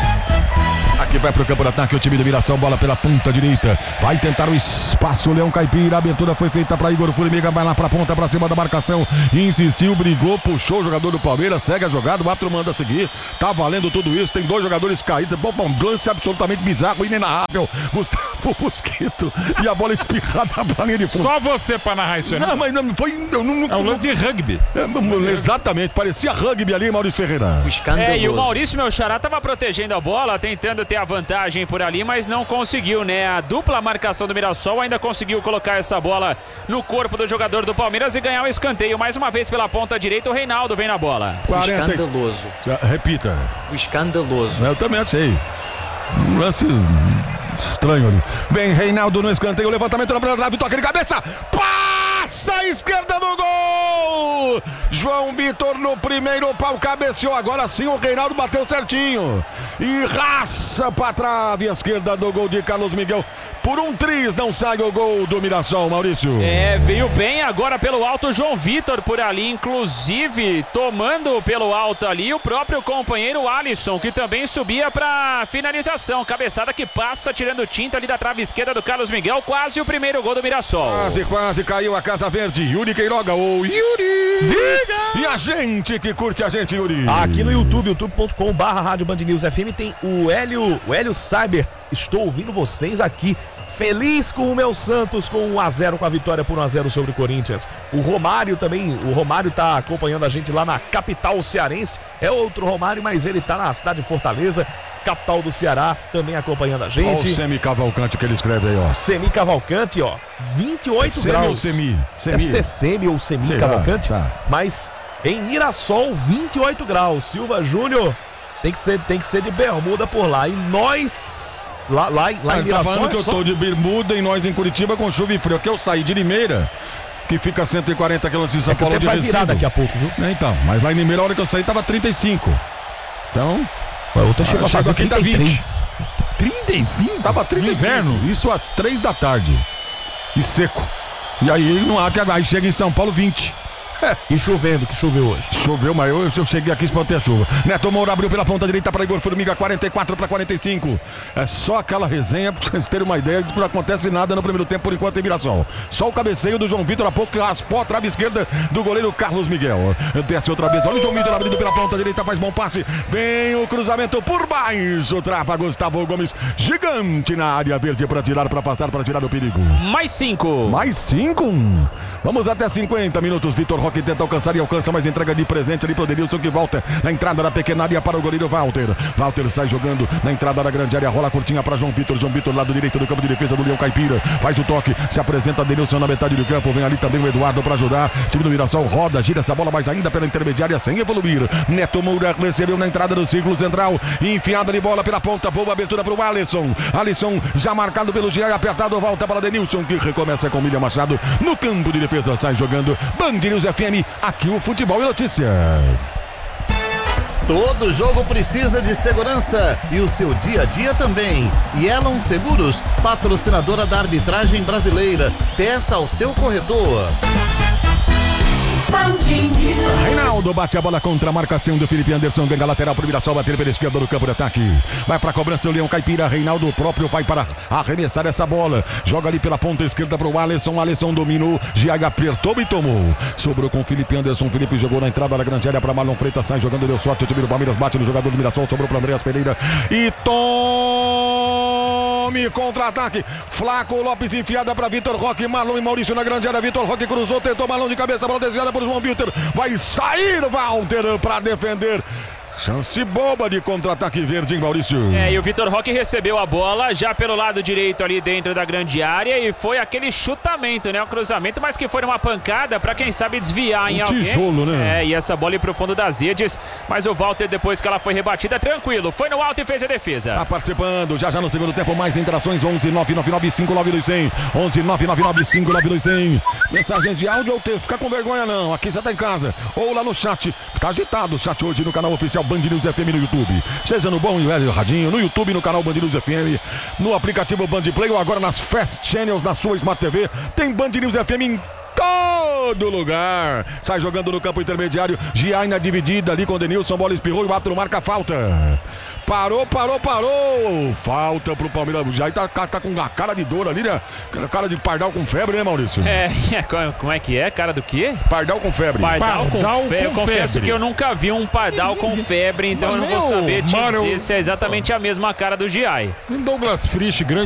Aqui vai pro campo de ataque o time do Mirassol, bola pela ponta direita, vai tentar o espaço, Leão Caipira, a abertura foi feita para Igor Formiga, vai lá pra ponta, pra cima da marcação, insistiu, brigou, puxou o jogador do Palmeiras, segue a jogada, o árbitro manda seguir, tá valendo tudo isso, tem dois jogadores caídos, bom, bom, lance absolutamente bizarro, inenarrável, Gustavo Mosquito, e a bola espirrada pra linha de fundo. Só você pra narrar isso aí, né? Não, mas não foi... Eu não, não, é um lance de rugby. É, exatamente, parecia rugby ali, Maurício Ferreira. É, e o Maurício, meu xará, tava protegendo a bola, tentando ter a vantagem por ali, mas não conseguiu, né? A dupla marcação do Mirassol ainda conseguiu colocar essa bola no corpo do jogador do Palmeiras e ganhar o escanteio. Mais uma vez pela ponta direita, o Reinaldo vem na bola. quarenta... Escandaloso. Repita. O escandaloso. Eu também achei. Um lance estranho ali. Vem Reinaldo no escanteio, levantamento na primeira trave, toque de cabeça. Passa a esquerda do gol! João Vitor no primeiro pau, cabeceou. Agora sim o Reinaldo bateu certinho. E raça pra trave, a esquerda do gol de Carlos Miguel. Por um triz não sai o gol do Mirassol, Maurício. É, veio bem agora pelo alto João Vitor por ali, inclusive tomando pelo alto ali o próprio companheiro Alisson, que também subia pra finalização. Cabeçada que passa, tirando tinta ali da trave esquerda do Carlos Miguel. Quase o primeiro gol do Mirassol. Quase, quase caiu a Casa Verde. Yuri Queiroga, o Yuri. Diga! E a gente que curte a gente, Yuri. Aqui no YouTube, youtube ponto com barra Rádio Band News F M, tem o Hélio, o Hélio Cyber. Estou ouvindo vocês aqui. Feliz com o meu Santos com um a zero, com a vitória por um a zero sobre o Corinthians. O Romário também, o Romário tá acompanhando a gente lá na capital cearense. É outro Romário, mas ele tá na cidade de Fortaleza, capital do Ceará, também acompanhando a gente. Olha o Semi Cavalcante que ele escreve aí, ó. Semi Cavalcante, ó, vinte e oito Semi graus. Ou semi? Semi. Deve ser Semi ou Semi Sei Cavalcante, lá, tá. Mas em Mirassol, vinte e oito graus. Silva Júnior tem que ser, tem que ser de bermuda por lá. E nós, lá, lá, lá ah, em Mirassol, tá falando que é eu só... tô de bermuda e nós em Curitiba com chuva e frio. Que eu saí de Limeira, que fica a cento e quarenta quilômetros de São É que o Paulo, tempo de vai Recife. virar daqui a pouco, viu? É, então, mas lá em Limeira, a hora que eu saí, tava trinta e cinco. Então... A outra chegou Ah, a fazer chegou aqui, tá trinta e três. trinta e cinco? Tava trinta e cinco. Inverno? Isso às três da tarde. E seco. E aí não há que aí chega em São Paulo vinte. E chovendo, que choveu hoje. Choveu, mas eu, eu cheguei aqui espantei a chuva. Neto Moura abriu pela ponta direita para Igor Formiga, quarenta e quatro para quarenta e cinco. É só aquela resenha pra vocês terem uma ideia de que não acontece nada no primeiro tempo por enquanto em Mirassol. Só o cabeceio do João Vitor, há pouco que raspou a trave esquerda do goleiro Carlos Miguel. Desce outra vez, olha o João Vitor abrindo pela ponta direita, faz bom passe. Vem o cruzamento por baixo, trava Gustavo Gomes, gigante na área verde para tirar, para passar, para tirar do perigo. Mais cinco. Mais cinco. Vamos até cinquenta minutos, Vitor Roque. Roque tenta alcançar e alcança, mas entrega de presente ali pro Denilson, que volta na entrada da pequena área para o goleiro Walter. Walter sai jogando na entrada da grande área, rola curtinha para João Vitor. João Vitor, lado direito do campo de defesa do Leão Caipira. Faz o toque, se apresenta Denilson na metade do campo. Vem ali também o Eduardo para ajudar. Time do Mirassol roda, gira essa bola, mas ainda pela intermediária sem evoluir. Neto Moura recebeu na entrada do círculo central. Enfiada de bola pela ponta, boa abertura para o Alisson. Alisson já marcado pelo G I, apertado, volta para Denilson, que recomeça com William Machado no campo de defesa. Sai jogando Band News F M, aqui o Futebol e Notícia. Todo jogo precisa de segurança e o seu dia a dia também. Yellow Seguros, patrocinadora da arbitragem brasileira. Peça ao seu corretor. Reinaldo bate a bola contra a marcação do Felipe Anderson, ganha lateral pro Mirassol, bater pela esquerda do campo de ataque. Vai pra cobrança o Leão Caipira, Reinaldo próprio vai para arremessar essa bola. Joga ali pela ponta esquerda pro Alisson, Alisson dominou, Giaga apertou e tomou. Sobrou com o Felipe Anderson, Felipe jogou na entrada da grande área pra Marlon Freitas, sai jogando, deu sorte, o time do Palmeiras bate no jogador do Mirassol, sobrou pro Andreas Pereira e tome contra-ataque. Flaco Lopes enfiada pra Vitor Roque, Marlon e Maurício na grande área, Vitor Roque cruzou, tentou Marlon de cabeça, bola desviada por João Vitor, vai sair Walter para defender. Chance boba de contra-ataque verde, hein, Maurício? É, e o Vitor Roque recebeu a bola já pelo lado direito ali dentro da grande área e foi aquele chutamento, né? Um cruzamento, mas que foi uma pancada pra quem sabe desviar em um alguém. Tijolo, né? É, e essa bola ia pro fundo das redes, mas o Walter, depois que ela foi rebatida, tranquilo, foi no alto e fez a defesa. Tá participando, já já no segundo tempo, mais interações, onze nove nove nove cinco nove dois zero zero, onze nove nove nove cinco nove dois zero zero. Mensagens de áudio ou texto, fica com vergonha não, aqui você tá em casa, ou lá no chat, tá agitado o chat hoje no canal oficial Band News F M no YouTube, seja no bom e velho radinho, no YouTube, no canal Band News F M, no aplicativo Band Play ou agora nas Fast Channels, na sua Smart T V, tem Band News F M em todo lugar. Sai jogando no campo intermediário, Giaina dividida ali com o Denilson, bola espirrou e o árbitro marca a falta. Parou, parou, parou. Falta pro Palmeiras. O Jair tá, tá, tá com a cara de dor ali, né? Cara de pardal com febre, né, Maurício? É, como é que é? Cara do quê? Pardal com febre. Pardal, Pardal com, fe... com Eu confesso febre. que eu nunca vi um pardal com febre, então eu não vou saber te Mano, dizer se é exatamente a mesma cara do Giai. Douglas Frisch, grande